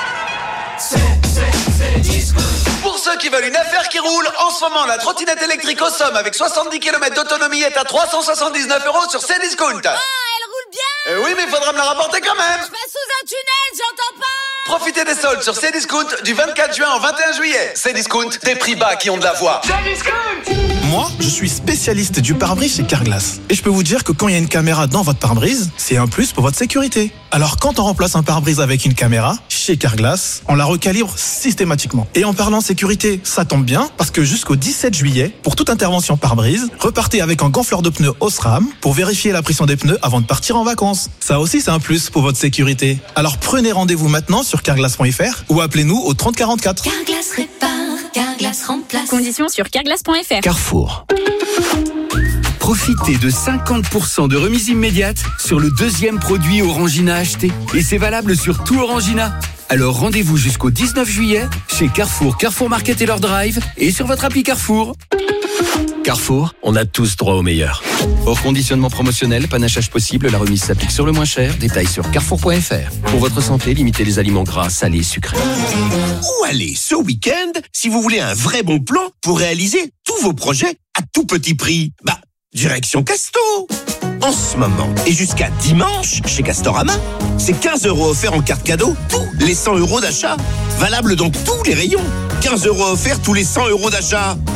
Pour ceux qui veulent une affaire qui roule, en ce moment, la trottinette électrique au Somme avec 70 km d'autonomie est à 379 € sur Cdiscount. Ah, elle roule bien. Oui, mais il faudra me la rapporter quand même. Je passe sous un tunnel, j'entends pas. Profitez des soldes sur Cdiscount du 24 juin au 21 juillet. Cdiscount, des prix bas qui ont de la voix. Moi, je suis spécialiste du pare-brise chez Carglass. Et je peux vous dire que quand il y a une caméra dans votre pare-brise, c'est un plus pour votre sécurité. Alors quand on remplace un pare-brise avec une caméra, chez Carglass, on la recalibre systématiquement. Et en parlant sécurité, ça tombe bien, parce que jusqu'au 17 juillet, pour toute intervention pare-brise, repartez avec un gonfleur de pneus Osram pour vérifier la pression des pneus avant de partir en vacances. Ça aussi, c'est un plus pour votre sécurité. Alors prenez rendez-vous maintenant sur carglass.fr ou appelez-nous au 30 44. Carglass répare, Carglass remplace. Conditions sur carglass.fr. Carrefour. Profitez de 50% de remise immédiate sur le deuxième produit Orangina acheté. Et c'est valable sur tout Orangina. Alors rendez-vous jusqu'au 19 juillet chez Carrefour, Carrefour Market et leur Drive et sur votre appli Carrefour. Carrefour, on a tous droit au meilleur. Hors conditionnement promotionnel, panachage possible, la remise s'applique sur le moins cher. Détails sur carrefour.fr. Pour votre santé, limitez les aliments gras, salés, sucrés. Où aller ce week-end si vous voulez un vrai bon plan pour réaliser tous vos projets à tout petit prix? Direction Casto. En ce moment et jusqu'à dimanche chez Castorama, c'est 15 € offerts en carte cadeau tous les 100 € d'achat. Valable dans tous les rayons. 15 € offerts tous les 100 € d'achat.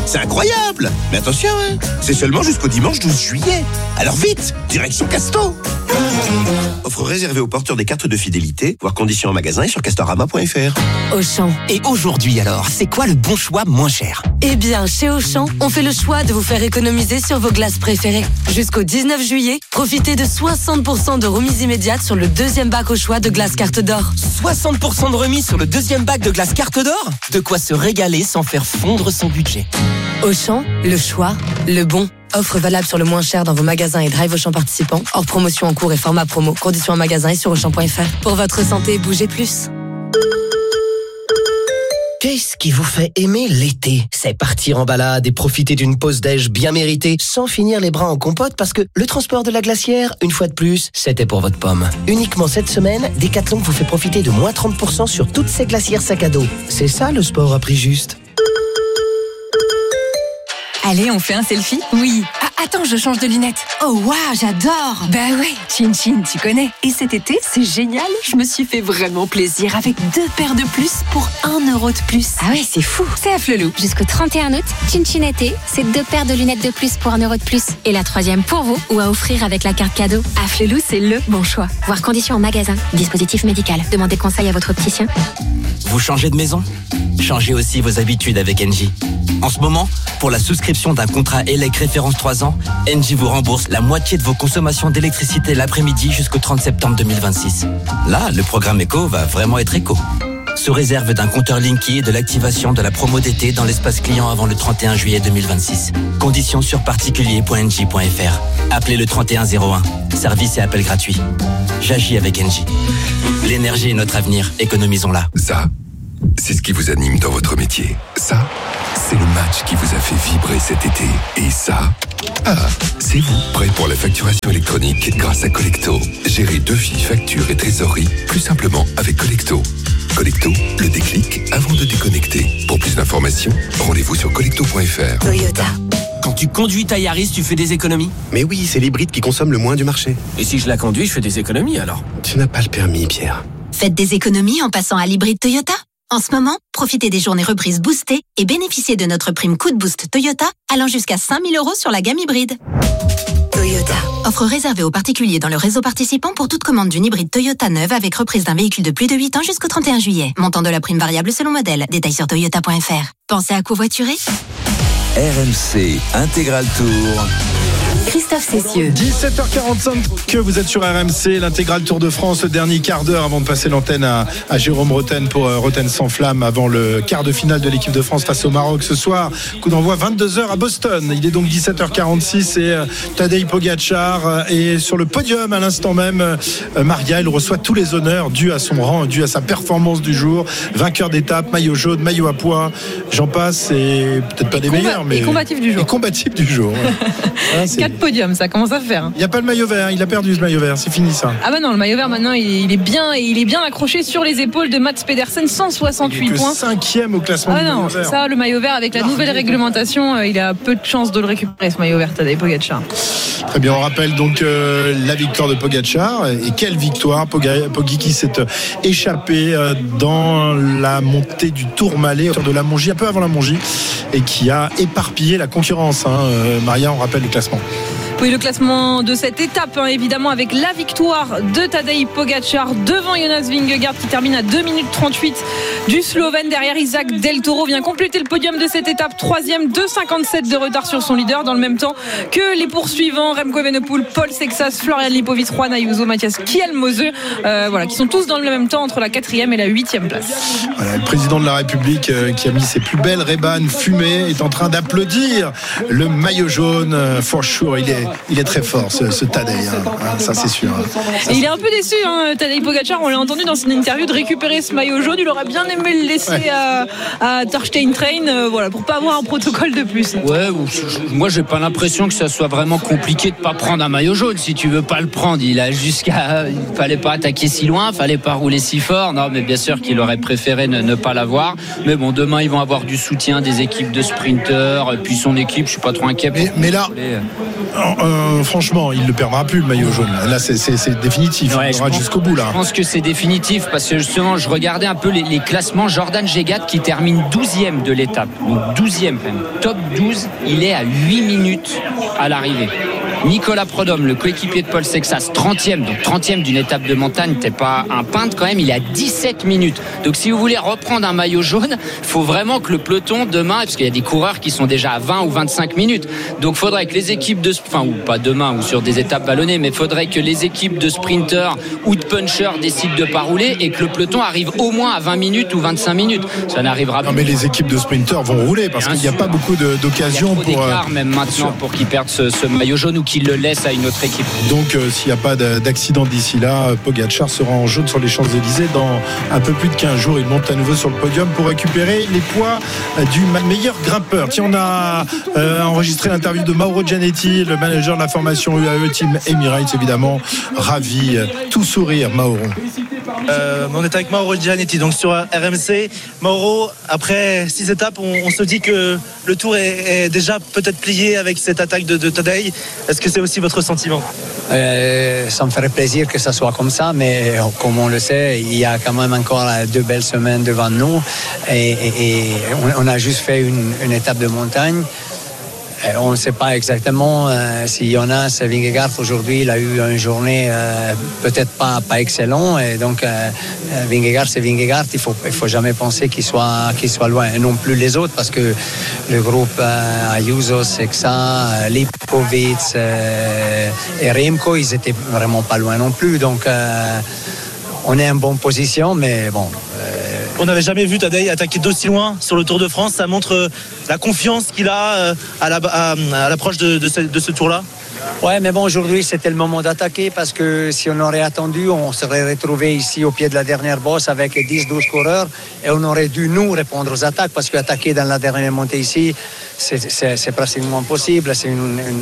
C'est incroyable. Mais attention, hein, c'est seulement jusqu'au dimanche 12 juillet. Alors vite, direction Casto. Offre réservée aux porteurs des cartes de fidélité, voir conditions en magasin et sur castorama.fr. Auchan. Et aujourd'hui alors, c'est quoi le bon choix moins cher ? Eh bien, chez Auchan, on fait le choix de vous faire économiser sur vos glaces préférées. Jusqu'au 19 juillet, profitez de 60% de remise immédiate sur le deuxième bac au choix de glace carte d'or. 60% de remise sur le deuxième bac de glace carte d'or ? De quoi se régaler sans faire fondre son budget. Auchan, le choix, le bon. Offre valable sur le moins cher dans vos magasins et drive Auchan participants. Hors promotion en cours et format promo. Conditions en magasin et sur Auchan.fr. Pour votre santé, bougez plus. Qu'est-ce qui vous fait aimer l'été ? C'est partir en balade et profiter d'une pause déj bien méritée sans finir les bras en compote parce que le transport de la glacière, une fois de plus, c'était pour votre pomme. Uniquement cette semaine, Decathlon vous fait profiter de moins 30% sur toutes ces glacières sac à dos. C'est ça le sport à prix juste. Allez, on fait un selfie ? Oui. Ah, attends, je change de lunettes. Oh, waouh, j'adore. Bah ouais, Chin Chin, tu connais. Et cet été, c'est génial. Je me suis fait vraiment plaisir avec 2 paires de plus pour 1 euro de plus. Ah ouais, c'est fou. C'est à Flelou. Jusqu'au 31 août, Chin Chin été, c'est 2 paires de lunettes de plus pour 1 euro de plus. Et la 3e pour vous ou à offrir avec la carte cadeau. À Flelou, c'est le bon choix. Voir conditions en magasin. Dispositif médical. Demandez conseil à votre opticien. Vous changez de maison ? Changez aussi vos habitudes avec Engie. En ce moment, pour la souscription d'un contrat ELEC référence 3 ans, Engie vous rembourse la moitié de vos consommations d'électricité l'après-midi jusqu'au 30 septembre 2026. Là, le programme éco va vraiment être éco. Sous réserve d'un compteur Linky et de l'activation de la promo d'été dans l'espace client avant le 31 juillet 2026. Conditions sur particulier.engie.fr. Appelez le 3101. Service et appel gratuit. J'agis avec Engie. L'énergie est notre avenir. Économisons-la. Ça, c'est ce qui vous anime dans votre métier. Ça, c'est le match qui vous a fait vibrer cet été. Et ça, c'est vous, prêt pour la facturation électronique grâce à Collecto. Gérez devis, factures et trésorerie plus simplement avec Collecto. Collecto, le déclic avant de déconnecter. Pour plus d'informations, rendez-vous sur collecto.fr. Toyota. Quand tu conduis ta Yaris, tu fais des économies ? Mais oui, c'est l'hybride qui consomme le moins du marché. Et si je la conduis, je fais des économies alors ? Tu n'as pas le permis, Pierre. Faites des économies en passant à l'hybride Toyota. En ce moment, profitez des journées reprises boostées et bénéficiez de notre prime coup de boost Toyota allant jusqu'à 5 000 € sur la gamme hybride. Toyota. Offre réservée aux particuliers dans le réseau participant pour toute commande d'une hybride Toyota neuve avec reprise d'un véhicule de plus de 8 ans jusqu'au 31 juillet. Montant de la prime variable selon modèle. Détails sur toyota.fr. Pensez à covoiturer ? RMC Intégral Tour. Christophe Cessieux. 17h45 que vous êtes sur RMC, l'intégral Tour de France, le dernier quart d'heure avant de passer l'antenne à Jérôme Roten pour Roten sans flamme avant le quart de finale de l'équipe de France face au Maroc ce soir. Coup d'envoi 22h à Boston. Il est donc 17h46 et Tadej Pogačar est sur le podium à l'instant même. Maria, il reçoit tous les honneurs dus à son rang, dus à sa performance du jour. Vainqueur d'étape, maillot jaune, maillot à pois. J'en passe, et peut-être pas des meilleurs, mais. Et combatif du jour. Et combatif du jour. Ouais. 4 podiums, ça commence à faire. Il n'y a pas le maillot vert, il a perdu ce maillot vert, c'est fini ça. Ah bah non, le maillot vert maintenant il est bien accroché sur les épaules de Mats Pedersen, 168 points. 5e au classement du maillot vert. Ça, le maillot vert avec la nouvelle réglementation, il a peu de chances de le récupérer ce maillot vert, Tadej Pogačar. Très bien, on rappelle donc la victoire de Pogačar. Et quelle victoire, Poggi qui s'est échappé dans la montée du Tourmalet, autour de la Mongie, un peu avant la Mongie, et qui a éparpillé la concurrence. Maria, on rappelle le classement. Oui, le classement de cette étape, évidemment, avec la victoire de Tadej Pogačar devant Jonas Vingegaard qui termine à 2 minutes 38 du Slovène. Derrière, Isaac Del Toro vient compléter le podium de cette étape, 3e, 2,57 de retard sur son leader, dans le même temps que les poursuivants Remco Evenepoel, Paul Sexas, Florian Lipovic, Juan Ayuso, Mathias Kielmose, qui sont tous dans le même temps entre la 4e et la 8e place. Voilà, le président de la République qui a mis ses plus belles Ray-Ban fumées est en train d'applaudir le maillot jaune. For sure, il est très fort ce Tadej, ça c'est sûr. Et il est un peu déçu, Tadej Pogačar, on l'a entendu dans une interview, de récupérer ce maillot jaune. Il aurait bien aimé le laisser à Torstein Train, pour pas avoir un protocole de plus. Ouais, moi j'ai pas l'impression que ça soit vraiment compliqué de pas prendre un maillot jaune. Si tu veux pas le prendre, il fallait pas attaquer si loin, fallait pas rouler si fort. Non, mais bien sûr qu'il aurait préféré ne pas l'avoir. Mais bon, demain ils vont avoir du soutien des équipes de sprinteurs, puis son équipe, je suis pas trop inquiet. Mais là, franchement, il ne le perdra plus, le maillot jaune. Là, c'est définitif. Il aura jusqu'au bout. Là. Je pense que c'est définitif parce que justement, je regardais un peu les classements. Jordan Gégat qui termine 12e de l'étape. Donc 12e même. Top 12, il est à 8 minutes à l'arrivée. Nicolas Prodhomme, le coéquipier de Paul Sexas, 30e, donc 30e d'une étape de montagne, t'es pas un peintre quand même, il est à 17 minutes. Donc si vous voulez reprendre un maillot jaune, il faut vraiment que le peloton demain, parce qu'il y a des coureurs qui sont déjà à 20 ou 25 minutes, donc il faudrait que les équipes de, enfin ou pas demain ou sur des étapes vallonnées, mais il faudrait que les équipes de sprinters ou de punchers décident de pas rouler et que le peloton arrive au moins à 20 minutes ou 25 minutes. Ça n'arrivera pas. Non mais les équipes de sprinters vont rouler parce qu'il n'y a pas beaucoup d'occasions pour... même maintenant pour qu'ils perdent ce maillot jaune ou qu'il le laisse à une autre équipe. Donc s'il n'y a pas d'accident d'ici là, Pogačar sera en jaune sur les Champs-Élysées dans un peu plus de 15 jours. Il monte à nouveau sur le podium pour récupérer les poids du meilleur grimpeur. Tiens, on a enregistré l'interview de Mauro Gianetti, le manager de la formation UAE Team Emirates, évidemment ravi, tout sourire Mauro. On est avec Mauro Gianetti donc sur RMC. Mauro, après 6 étapes, on se dit que le tour est déjà peut-être plié avec cette attaque de Tadej. Est-ce que c'est aussi votre sentiment? Ça me ferait plaisir que ça soit comme ça, mais comme on le sait, il y a quand même encore 2 belles semaines devant nous et on a juste fait une étape de montagne. On ne sait pas exactement si Jonas Vingegaard aujourd'hui il a eu une journée peut-être pas excellent et donc Vingegaard c'est Vingegaard, il faut jamais penser qu'il soit loin et non plus les autres parce que le groupe Ayuso, Sexa, Lipovic et Remco ils étaient vraiment pas loin non plus donc on est en bonne position mais bon. On n'avait jamais vu Tadej attaquer d'aussi loin sur le Tour de France. Ça montre la confiance qu'il a à l'approche de ce tour-là. Ouais, mais bon, aujourd'hui, c'était le moment d'attaquer parce que si on aurait attendu, on serait retrouvé ici au pied de la dernière bosse avec 10-12 coureurs et on aurait dû nous répondre aux attaques parce qu'attaquer dans la dernière montée ici, c'est pratiquement impossible. C'est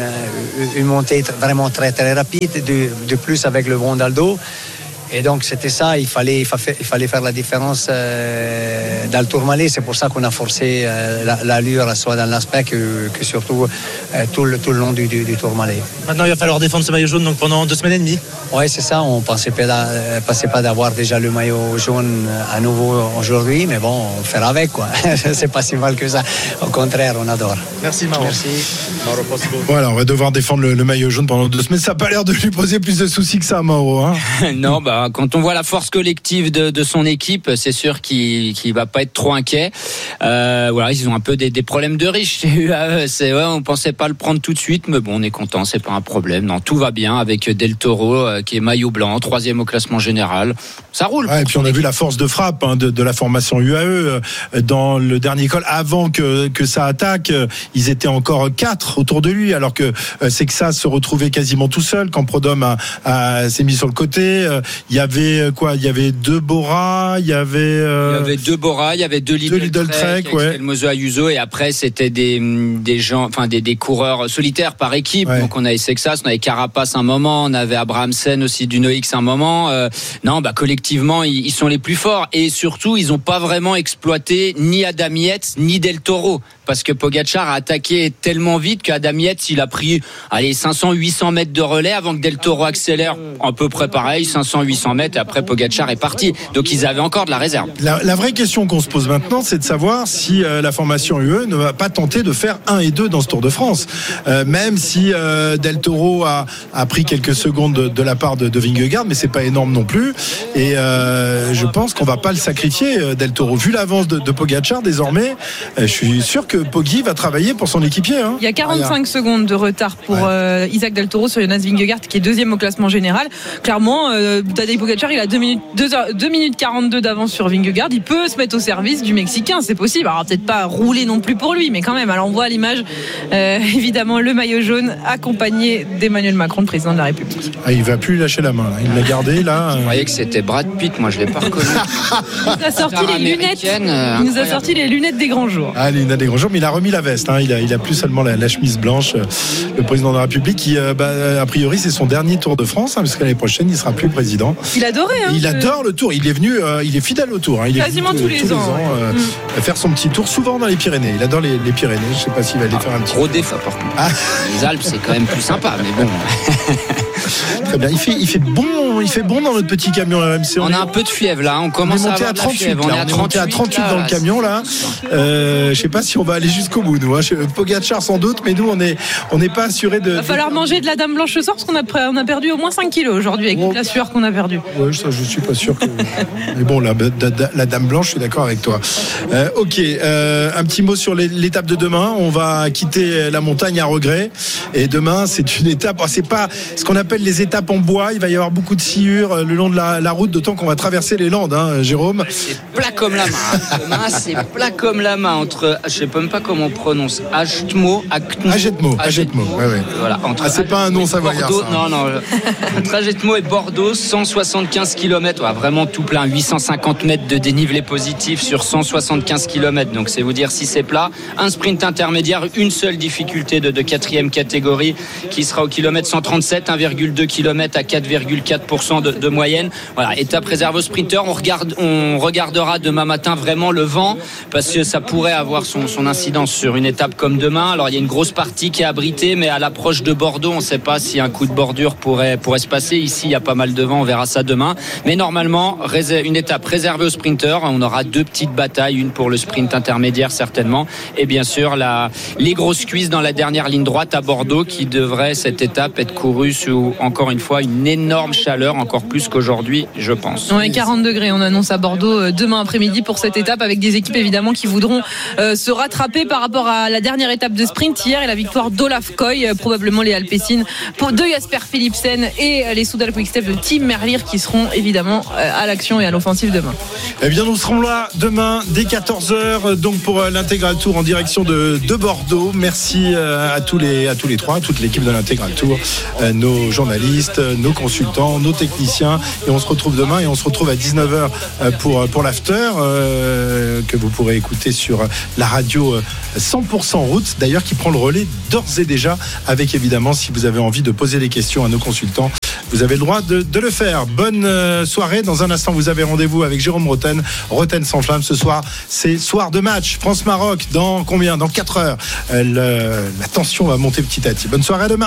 une montée vraiment très, très rapide, de plus avec le vent dans le dos. Et donc c'était ça, il fallait faire la différence dans le Tourmalet. C'est pour ça qu'on a forcé l'allure soit dans l'aspect que surtout tout le long du Tourmalet. Maintenant il va falloir défendre ce maillot jaune donc pendant 2 semaines et demie. Oui c'est ça, on pensait pas d'avoir déjà le maillot jaune à nouveau aujourd'hui, mais bon on fera avec quoi. C'est pas si mal que ça, au contraire on adore. Merci Mauro. Merci. Mauro Possible. Voilà, on va devoir défendre le maillot jaune pendant 2 semaines, ça n'a pas l'air de lui poser plus de soucis que ça Mauro hein. Non quand on voit la force collective de son équipe, c'est sûr qu'il va pas être trop inquiet. Voilà, ils ont un peu des problèmes de riches chez UAE. On pensait pas le prendre tout de suite, mais bon, on est content, c'est pas un problème. Non, tout va bien avec Del Toro qui est maillot blanc, 3e au classement général. Ça roule. Ouais, et puis on a vu la force de frappe de la formation UAE dans le dernier col. Avant que ça attaque, ils étaient encore 4 autour de lui, alors que Sexas se retrouvait quasiment tout seul quand Prodhomme s'est mis sur le côté. Il y avait 2 Bora, il y avait 2 Bora, il y avait 2 Lidl Trek, le Mozo Ayuso, et après c'était des gens, enfin des coureurs solitaires par équipe. Ouais. Donc on avait Sexas, on avait Carapace un moment, on avait Abrahamsen aussi du Noix un moment. Non, collectivement ils sont les plus forts et surtout ils n'ont pas vraiment exploité ni Adam Yates ni Del Toro. Parce que Pogačar a attaqué tellement vite qu'Adam Yates il a pris 500-800 mètres de relais avant que Del Toro accélère à peu près pareil, 500-800 mètres et après Pogačar est parti. Donc ils avaient encore de la réserve. La vraie question qu'on se pose maintenant, c'est de savoir si la formation UE ne va pas tenter de faire 1 et 2 dans ce Tour de France. Même si Del Toro a pris quelques secondes de la part de Vingegaard, mais c'est pas énorme non plus. Et je pense qu'on va pas le sacrifier, Del Toro. Vu l'avance de Pogačar désormais, je suis sûr que Poggi va travailler pour son équipier. Hein. Il y a 45 secondes de retard pour Isaac Del Toro sur Jonas Vingegaard qui est 2e au classement général. Clairement, Tadej Pogačar il a 2 minutes 42 d'avance sur Vingegaard. Il peut se mettre au service du Mexicain, c'est possible. Alors peut-être pas rouler non plus pour lui, mais quand même. Alors on voit à l'image évidemment le maillot jaune accompagné d'Emmanuel Macron, le président de la République. Il va plus lâcher la main. Là. Il l'a gardé là. Je croyais que c'était Brad Pitt, moi je l'ai pas reconnu. Il nous a sorti les lunettes. Il nous a sorti les lunettes des grands jours. Les lunettes des grands jours. Mais il a remis la veste, hein. Il a plus seulement la chemise blanche. Le président de la République, qui, a priori, c'est son dernier Tour de France, hein, parce que l'année prochaine, il sera plus président. ans. Il adorait. Il adore le Tour. Il est venu, il est fidèle au Tour. Il est quasiment venu tous les ans. Faire son petit tour, souvent dans les Pyrénées. Il adore les Pyrénées. Je ne sais pas s'il va aller faire un petit. Gros défaut par contre. Les Alpes, c'est quand même plus sympa, mais bon. Très bien. Il fait bon dans notre petit camion RMC. On a un peu de fièvre là. On commence à avoir 38. Fièvre. On est monté à 38 dans le camion là. Je sais pas si on va aller jusqu'au bout. Nous, Pogacar sans doute, mais nous on n'est pas assuré de. Il va falloir manger de la Dame Blanche ce soir parce qu'on a perdu au moins 5 kilos aujourd'hui avec toute la sueur qu'on a perdue. Ouais, ça je suis pas sûr que. Mais bon, la Dame Blanche, je suis d'accord avec toi. Ok, un petit mot sur l'étape de demain. On va quitter la montagne à regret. Et demain, c'est une étape. C'est pas ce qu'on appelle les étapes en bois. Il va y avoir beaucoup de sciures le long de la route, d'autant qu'on va traverser les Landes, hein, Jérôme. C'est plat comme la main. Demain, c'est plat comme la main entre, je sais même pas comment on prononce, Agetmo. Ouais. Voilà, c'est pas un nom savoyard. Bordeaux, non. Entre Agetmo et Bordeaux, 175 km. Ouais, vraiment tout plein. 850 mètres de dénivelé positif sur 175 km. Donc, c'est vous dire si c'est plat. Un sprint intermédiaire, une seule difficulté de 4e catégorie qui sera au kilomètre 137, 1,2 km à 4,4% de moyenne. Voilà, étape réservée aux sprinteurs. On regardera demain matin vraiment le vent parce que ça pourrait avoir son incidence sur une étape comme demain. Alors il y a une grosse partie qui est abritée, mais à l'approche de Bordeaux, on ne sait pas si un coup de bordure pourrait se passer. Ici, il y a pas mal de vent, on verra ça demain. Mais normalement, une étape réservée aux sprinteurs. On aura 2 petites batailles, une pour le sprint intermédiaire certainement, et bien sûr les grosses cuisses dans la dernière ligne droite à Bordeaux qui devrait cette étape être courue sous encore une fois une énorme chaleur, encore plus qu'aujourd'hui, je pense. Ouais, 40 degrés, on annonce à Bordeaux demain après-midi pour cette étape avec des équipes évidemment qui voudront se rattraper par rapport à la dernière étape de sprint hier et la victoire d'Olaf Koy, probablement les Alpecin de Jasper Philipsen et les Soudal Quick-Step de Tim Merlier qui seront évidemment à l'action et à l'offensive demain. Eh bien, nous serons là demain dès 14h donc pour l'Intégral Tour en direction de Bordeaux. Merci à tous les trois, à toute l'équipe de l'Intégral Tour, nos journalistes, nos consultants, nos techniciens, et on se retrouve demain et on se retrouve à 19h pour l'after que vous pourrez écouter sur la radio 100% route, d'ailleurs qui prend le relais d'ores et déjà, avec évidemment, si vous avez envie de poser des questions à nos consultants, vous avez le droit de le faire. Bonne soirée. Dans un instant, vous avez rendez-vous avec Jérôme Roten sans flamme. Ce soir, c'est soir de match France-Maroc. Dans combien ? Dans 4 heures. La tension va monter petit à petit. Bonne soirée, à demain.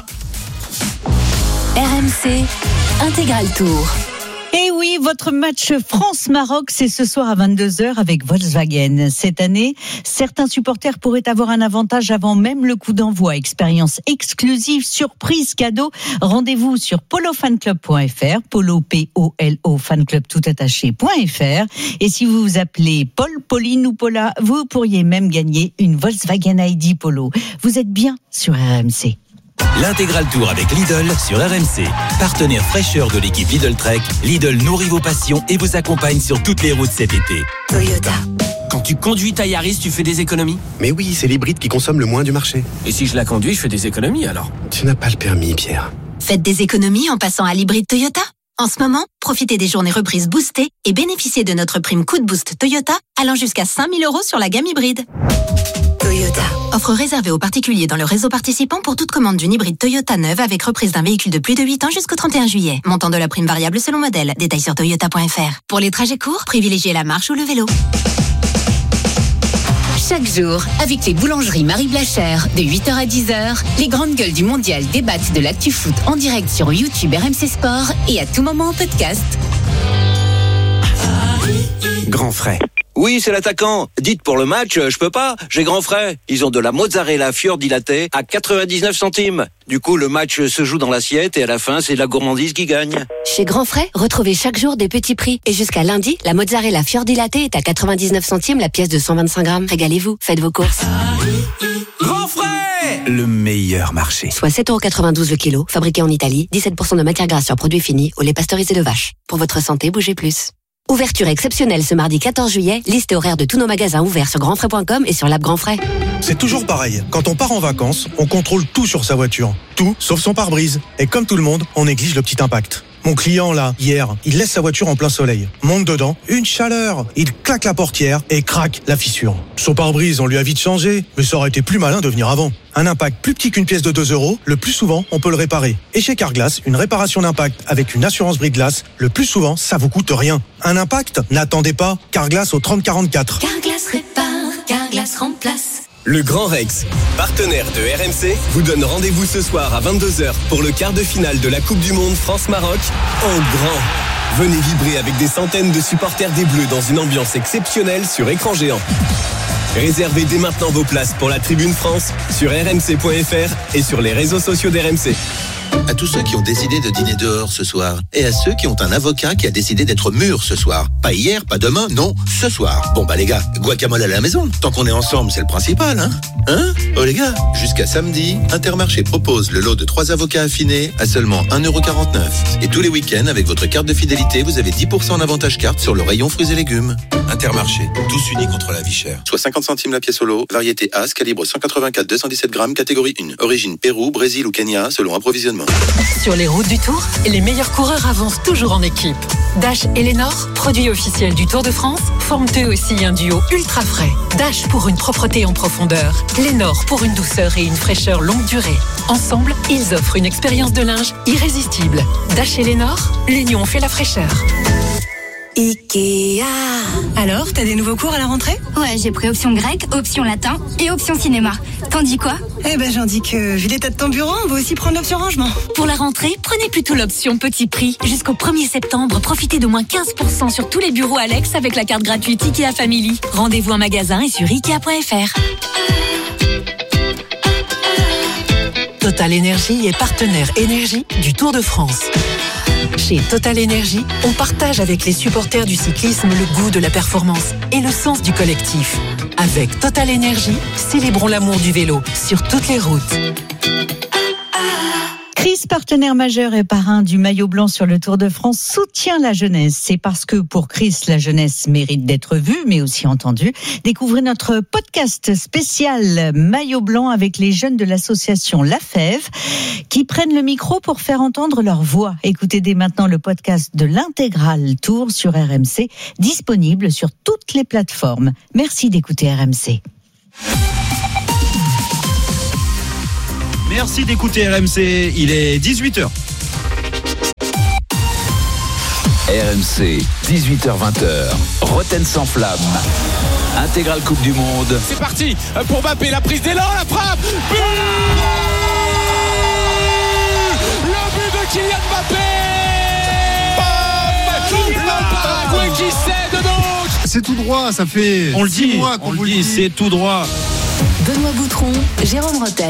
RMC Intégral Tour. Et oui, votre match France-Maroc, c'est ce soir à 22h avec Volkswagen. Cette année, certains supporters pourraient avoir un avantage avant même le coup d'envoi. Expérience exclusive, surprise, cadeau. Rendez-vous sur polofanclub.fr, polo, P-O-L-O, fanclub tout attaché.fr. Et si vous vous appelez Paul, Pauline ou Paula, vous pourriez même gagner une Volkswagen ID Polo. Vous êtes bien sur RMC. L'Intégral Tour avec Lidl sur RMC. Partenaire fraîcheur de l'équipe Lidl Trek, Lidl nourrit vos passions et vous accompagne sur toutes les routes cet été. Toyota. Quand tu conduis ta Yaris, tu fais des économies ? Mais oui, c'est l'hybride qui consomme le moins du marché. Et si je la conduis, je fais des économies alors ? Tu n'as pas le permis, Pierre. Faites des économies en passant à l'hybride Toyota. En ce moment, profitez des journées reprises boostées et bénéficiez de notre prime Coup de Boost Toyota allant jusqu'à 5 000 € sur la gamme hybride. Toyota. Offre réservée aux particuliers dans le réseau participant pour toute commande d'une hybride Toyota neuve avec reprise d'un véhicule de plus de 8 ans jusqu'au 31 juillet. Montant de la prime variable selon modèle. Détails sur toyota.fr. Pour les trajets courts, privilégiez la marche ou le vélo. Chaque jour, avec les boulangeries Marie Blachère, de 8h à 10h, les grandes gueules du mondial débattent de l'actu foot en direct sur YouTube RMC Sport et à tout moment en podcast. Grand frais. Oui, c'est l'attaquant. Dites pour le match, je peux pas, j'ai grand frais. Ils ont de la mozzarella fior dilatée à 99 centimes. Du coup, le match se joue dans l'assiette et à la fin, c'est la gourmandise qui gagne. Chez Grand Frais, retrouvez chaque jour des petits prix. Et jusqu'à lundi, la mozzarella fior dilatée est à 99 centimes la pièce de 125 grammes. Régalez-vous, faites vos courses. Grand frais ! Le meilleur marché. Soit 7,92€ le kilo, fabriqué en Italie, 17% de matière grasse sur produits finis, au lait pasteurisé de vache. Pour votre santé, bougez plus. Ouverture exceptionnelle ce mardi 14 juillet, liste et horaire de tous nos magasins ouverts sur grandfrais.com et sur l'app Grand Frais. C'est toujours pareil, quand on part en vacances, on contrôle tout sur sa voiture. Tout, sauf son pare-brise. Et comme tout le monde, on néglige le petit impact. Mon client, là, hier, il laisse sa voiture en plein soleil, monte dedans, une chaleur, il claque la portière et craque la fissure. Son pare-brise, on lui a vite changé, mais ça aurait été plus malin de venir avant. Un impact plus petit qu'une pièce de 2 €, le plus souvent, on peut le réparer. Et chez Carglass, une réparation d'impact avec une assurance brise-glace, le plus souvent, ça vous coûte rien. Un impact? N'attendez pas, Carglass au 30 44. Carglass répare, Carglass remplace. Le Grand Rex, partenaire de RMC, vous donne rendez-vous ce soir à 22h pour le quart de finale de la Coupe du Monde France-Maroc en grand. Venez vibrer avec des centaines de supporters des Bleus dans une ambiance exceptionnelle sur écran géant. Réservez dès maintenant vos places pour la Tribune France sur rmc.fr et sur les réseaux sociaux d'RMC. À tous ceux qui ont décidé de dîner dehors ce soir et à ceux qui ont un avocat qui a décidé d'être mûr ce soir. Pas hier, pas demain, non, ce soir. Bon bah les gars, guacamole à la maison. Tant qu'on est ensemble, c'est le principal, hein? Oh les gars, jusqu'à samedi, Intermarché propose le lot de 3 avocats affinés à seulement 1,49 €. Et tous les week-ends, avec votre carte de fidélité, vous avez 10% d'avantage carte sur le rayon fruits et légumes. Intermarché, tous unis contre la vie chère. Soit 50 centimes la pièce au lot, variété As, calibre 184-217 grammes, catégorie 1. Origine Pérou, Brésil ou Kenya, selon approvisionnement. Sur les routes du Tour, les meilleurs coureurs avancent toujours en équipe. Dash et Lénor, produits officiels du Tour de France, forment eux aussi un duo ultra frais. Dash pour une propreté en profondeur, Lénor pour une douceur et une fraîcheur longue durée. Ensemble, ils offrent une expérience de linge irrésistible. Dash et Lénor, l'union fait la fraîcheur. Ikea. Alors, t'as des nouveaux cours à la rentrée? Ouais, j'ai pris option grec, option latin et option cinéma. T'en dis quoi? Eh ben, j'en dis que, vu l'état de ton bureau, on va aussi prendre l'option rangement. Pour la rentrée, prenez plutôt l'option petit prix. Jusqu'au 1er septembre, profitez de moins 15% sur tous les bureaux Alex avec la carte gratuite Ikea Family. Rendez-vous en magasin et sur Ikea.fr. Total Énergie est partenaire énergie du Tour de France. Chez Total Énergie, on partage avec les supporters du cyclisme le goût de la performance et le sens du collectif. Avec Total Énergie, célébrons l'amour du vélo sur toutes les routes. Chris, partenaire majeur et parrain du maillot blanc sur le Tour de France, soutient la jeunesse. C'est parce que pour Chris, la jeunesse mérite d'être vue, mais aussi entendue. Découvrez notre podcast spécial maillot blanc avec les jeunes de l'association La Fève qui prennent le micro pour faire entendre leur voix. Écoutez dès maintenant le podcast de l'intégral Tour sur RMC, disponible sur toutes les plateformes. Merci d'écouter RMC. Merci d'écouter RMC, il est 18h. RMC, 18h-20h, Roten sans flamme. Intégrale Coupe du Monde. C'est parti pour Mbappé, la prise d'élan, la frappe. But le but de Kylian Mbappé. Le Paraguay qui cède donc. C'est tout droit, ça fait on le dit, mois qu'on vous le dit, c'est tout droit. Benoît Boutron, Jérôme Rotten.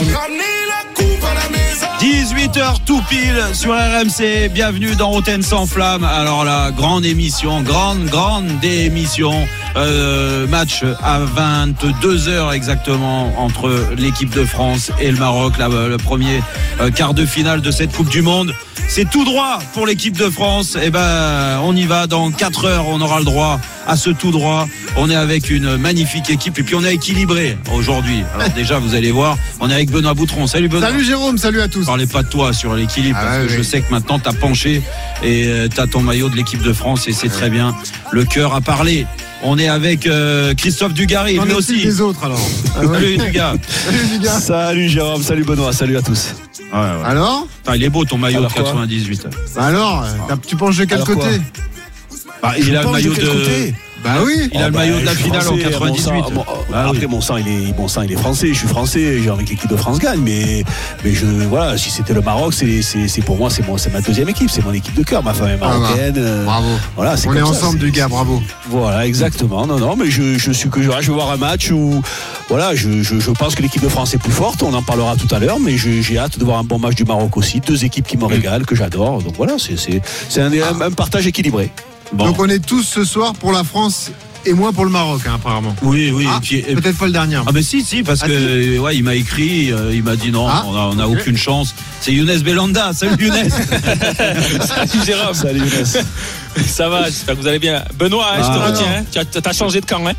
18h tout pile sur RMC, bienvenue dans Roten sans flamme. Alors la grande émission, grande émission, match à 22h exactement entre l'équipe de France et le Maroc, le premier quart de finale de cette Coupe du Monde. C'est tout droit pour l'équipe de France. Et ben, on y va dans 4 heures. On aura le droit à ce tout droit. On est avec une magnifique équipe et puis on est équilibré aujourd'hui. Alors déjà, vous allez voir, on est avec Benoît Boutron. Salut Benoît. Salut Jérôme, salut à tous. Parlez pas de toi sur l'équilibre parce que je sais que maintenant t'as penché et t'as ton maillot de l'équipe de France et c'est très bien. Le cœur a parlé. On est avec Christophe Dugarry, lui aussi. Les autres alors. Salut Dugas. Salut Jérôme, salut Benoît, salut à tous. Ouais. Alors il est beau ton maillot de 98. Alors, tu penches de quel côté? Il a le maillot de... Bah oui. Il a le maillot de la finale en 98. Après mon sang il est français, je suis français, j'ai envie que l'équipe de France gagne, mais voilà, si c'était le Maroc, c'est pour moi, c'est ma deuxième équipe, c'est mon équipe de cœur, ma femme est marocaine. Bravo. Voilà, on est ensemble du gars, bravo. Voilà, exactement. Non, mais je suis que je vais voir un match où voilà, je pense que l'équipe de France est plus forte, on en parlera tout à l'heure, mais j'ai hâte de voir un bon match du Maroc aussi, deux équipes qui me régalent, que j'adore. Donc voilà, c'est un partage équilibré. Bon. Donc on est tous ce soir pour la France et moi pour le Maroc, apparemment. Oui. Peut-être pas le dernier. Ah ben si, parce que ouais, il m'a écrit, il m'a dit non, on n'a aucune chance. C'est Younes Belanda. Salut Younes. Salut Jérôme. Salut Younes. Ça va, j'espère que vous allez bien. Benoît, je te retiens. Tu as changé de camp, hein?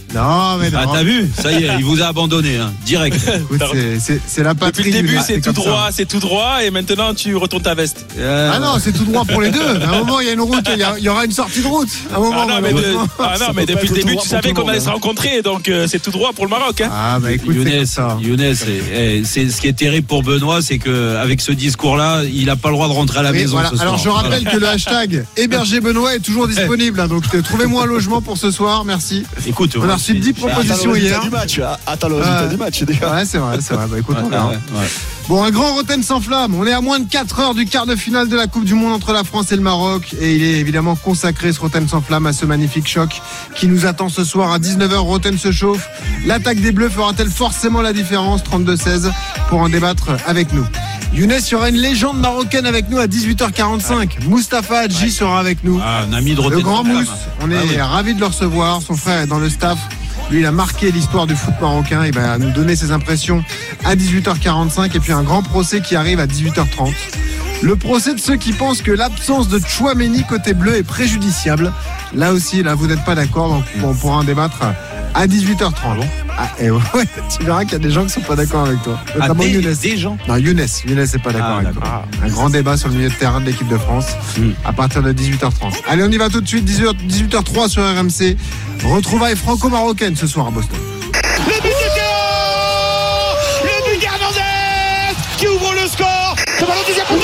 Non, mais non. Ah, t'as vu? Ça y est, il vous a abandonné, hein, direct. Écoute, c'est la patrie. Depuis le début, Younes, c'est tout comme ça. droit, c'est tout droit, et maintenant tu retournes ta veste. Ah non, c'est tout droit pour les deux. À un moment, il y a une route, il y aura une sortie de route. À un moment, mais depuis le début, tu savais qu'on allait se rencontrer, donc c'est tout droit pour le Maroc. Hein. Ah bah écoute, Younes, c'est ce qui est terrible pour Benoît, c'est qu'avec ce discours-là, il n'a pas le droit de rentrer à la maison. Voilà. Ce soir. Alors je rappelle que le hashtag héberger Benoît est toujours disponible. Hein, donc trouvez-moi un logement pour ce soir, merci. Écoute, on a reçu 10 propositions hier. Attends le résultat du match déjà. Ouais, c'est vrai. Bah écoute, on verra. Bon, un grand Rotten sans flamme. On est à moins de 4 heures du quart de finale de la Coupe du Monde entre la France et le Maroc. Et il est évidemment consacré, ce Rotten sans flamme, à ce magnifique choc qui nous attend ce soir à 19h. Rotten se chauffe. L'attaque des Bleus fera-t-elle forcément la différence? 32-16 pour en débattre avec nous. Younes, il y aura une légende marocaine avec nous à 18h45. Mustapha Hadji sera avec nous. Un ami de Rotten Le grand sans flamme. Mousse. On est ravis de le recevoir. Son frère est dans le staff. Lui, il a marqué l'histoire du foot marocain. Il va nous donner ses impressions à 18h45. Et puis un grand procès qui arrive à 18h30. Le procès de ceux qui pensent que l'absence de Tchouaméni côté bleu est préjudiciable. Là aussi, vous n'êtes pas d'accord. Donc on pourra en débattre à 18h30. Et ouais, tu verras qu'il y a des gens qui ne sont pas d'accord avec toi. Notamment Younes. Des gens. Non, Younes n'est pas d'accord avec toi. Un grand débat sur le milieu de terrain de l'équipe de France à partir de 18h30. Allez, on y va tout de suite. 18h03 sur RMC. Retrouvailles franco-marocaines ce soir à Boston. Le but de Théo, le but d'Hernandez qui ouvre le score. Le ballon deuxième coup.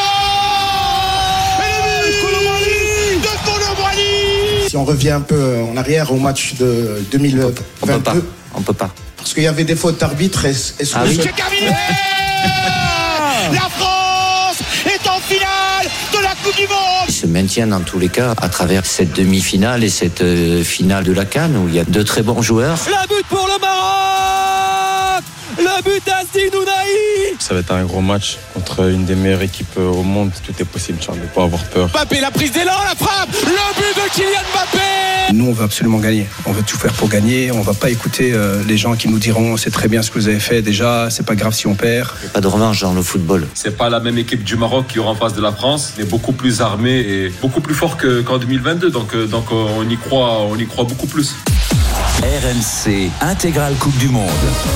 Et le but de Colomboigny. Si on revient un peu en arrière au match de 2022, on peut pas. Parce qu'il y avait des fautes d'arbitre et C'est terminé. La France est en finale de la Coupe du Monde. Ils se maintiennent dans tous les cas à travers cette demi-finale et cette finale de la CAN où il y a de très bons joueurs. La but pour le Maroc. Le but d'Azdine Ounahi. Ça va être un gros match contre une des meilleures équipes au monde. Tout est possible, Charles, ne pas avoir peur. Mbappé, la prise d'élan, la frappe. Le but de Kylian Mbappé. Nous, on veut absolument gagner. On veut tout faire pour gagner. On va pas écouter les gens qui nous diront c'est très bien ce que vous avez fait déjà, c'est pas grave si on perd. Pas de revanche dans le football. C'est pas la même équipe du Maroc qui aura en face de la France, mais beaucoup plus armée et beaucoup plus fort qu'en 2022. Donc on y croit beaucoup plus. RMC Intégrale Coupe du Monde.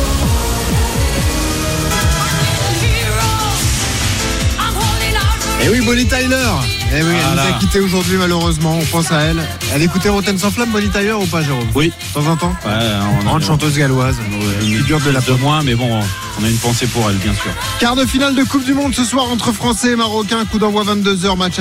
Et oui, Bonnie Tyler. Eh oui, elle nous a quittés aujourd'hui malheureusement. On pense à elle. Elle écoutait Rotten sans flamme, Bonnie Tyler, ou pas, Jérôme? Oui. De temps en temps. Ouais, grande chanteuse galloise. Une figure de la de moins, mais bon, on a une pensée pour elle, bien sûr. Quart de finale de Coupe du Monde ce soir entre Français et Marocains. Coup d'envoi 22h, match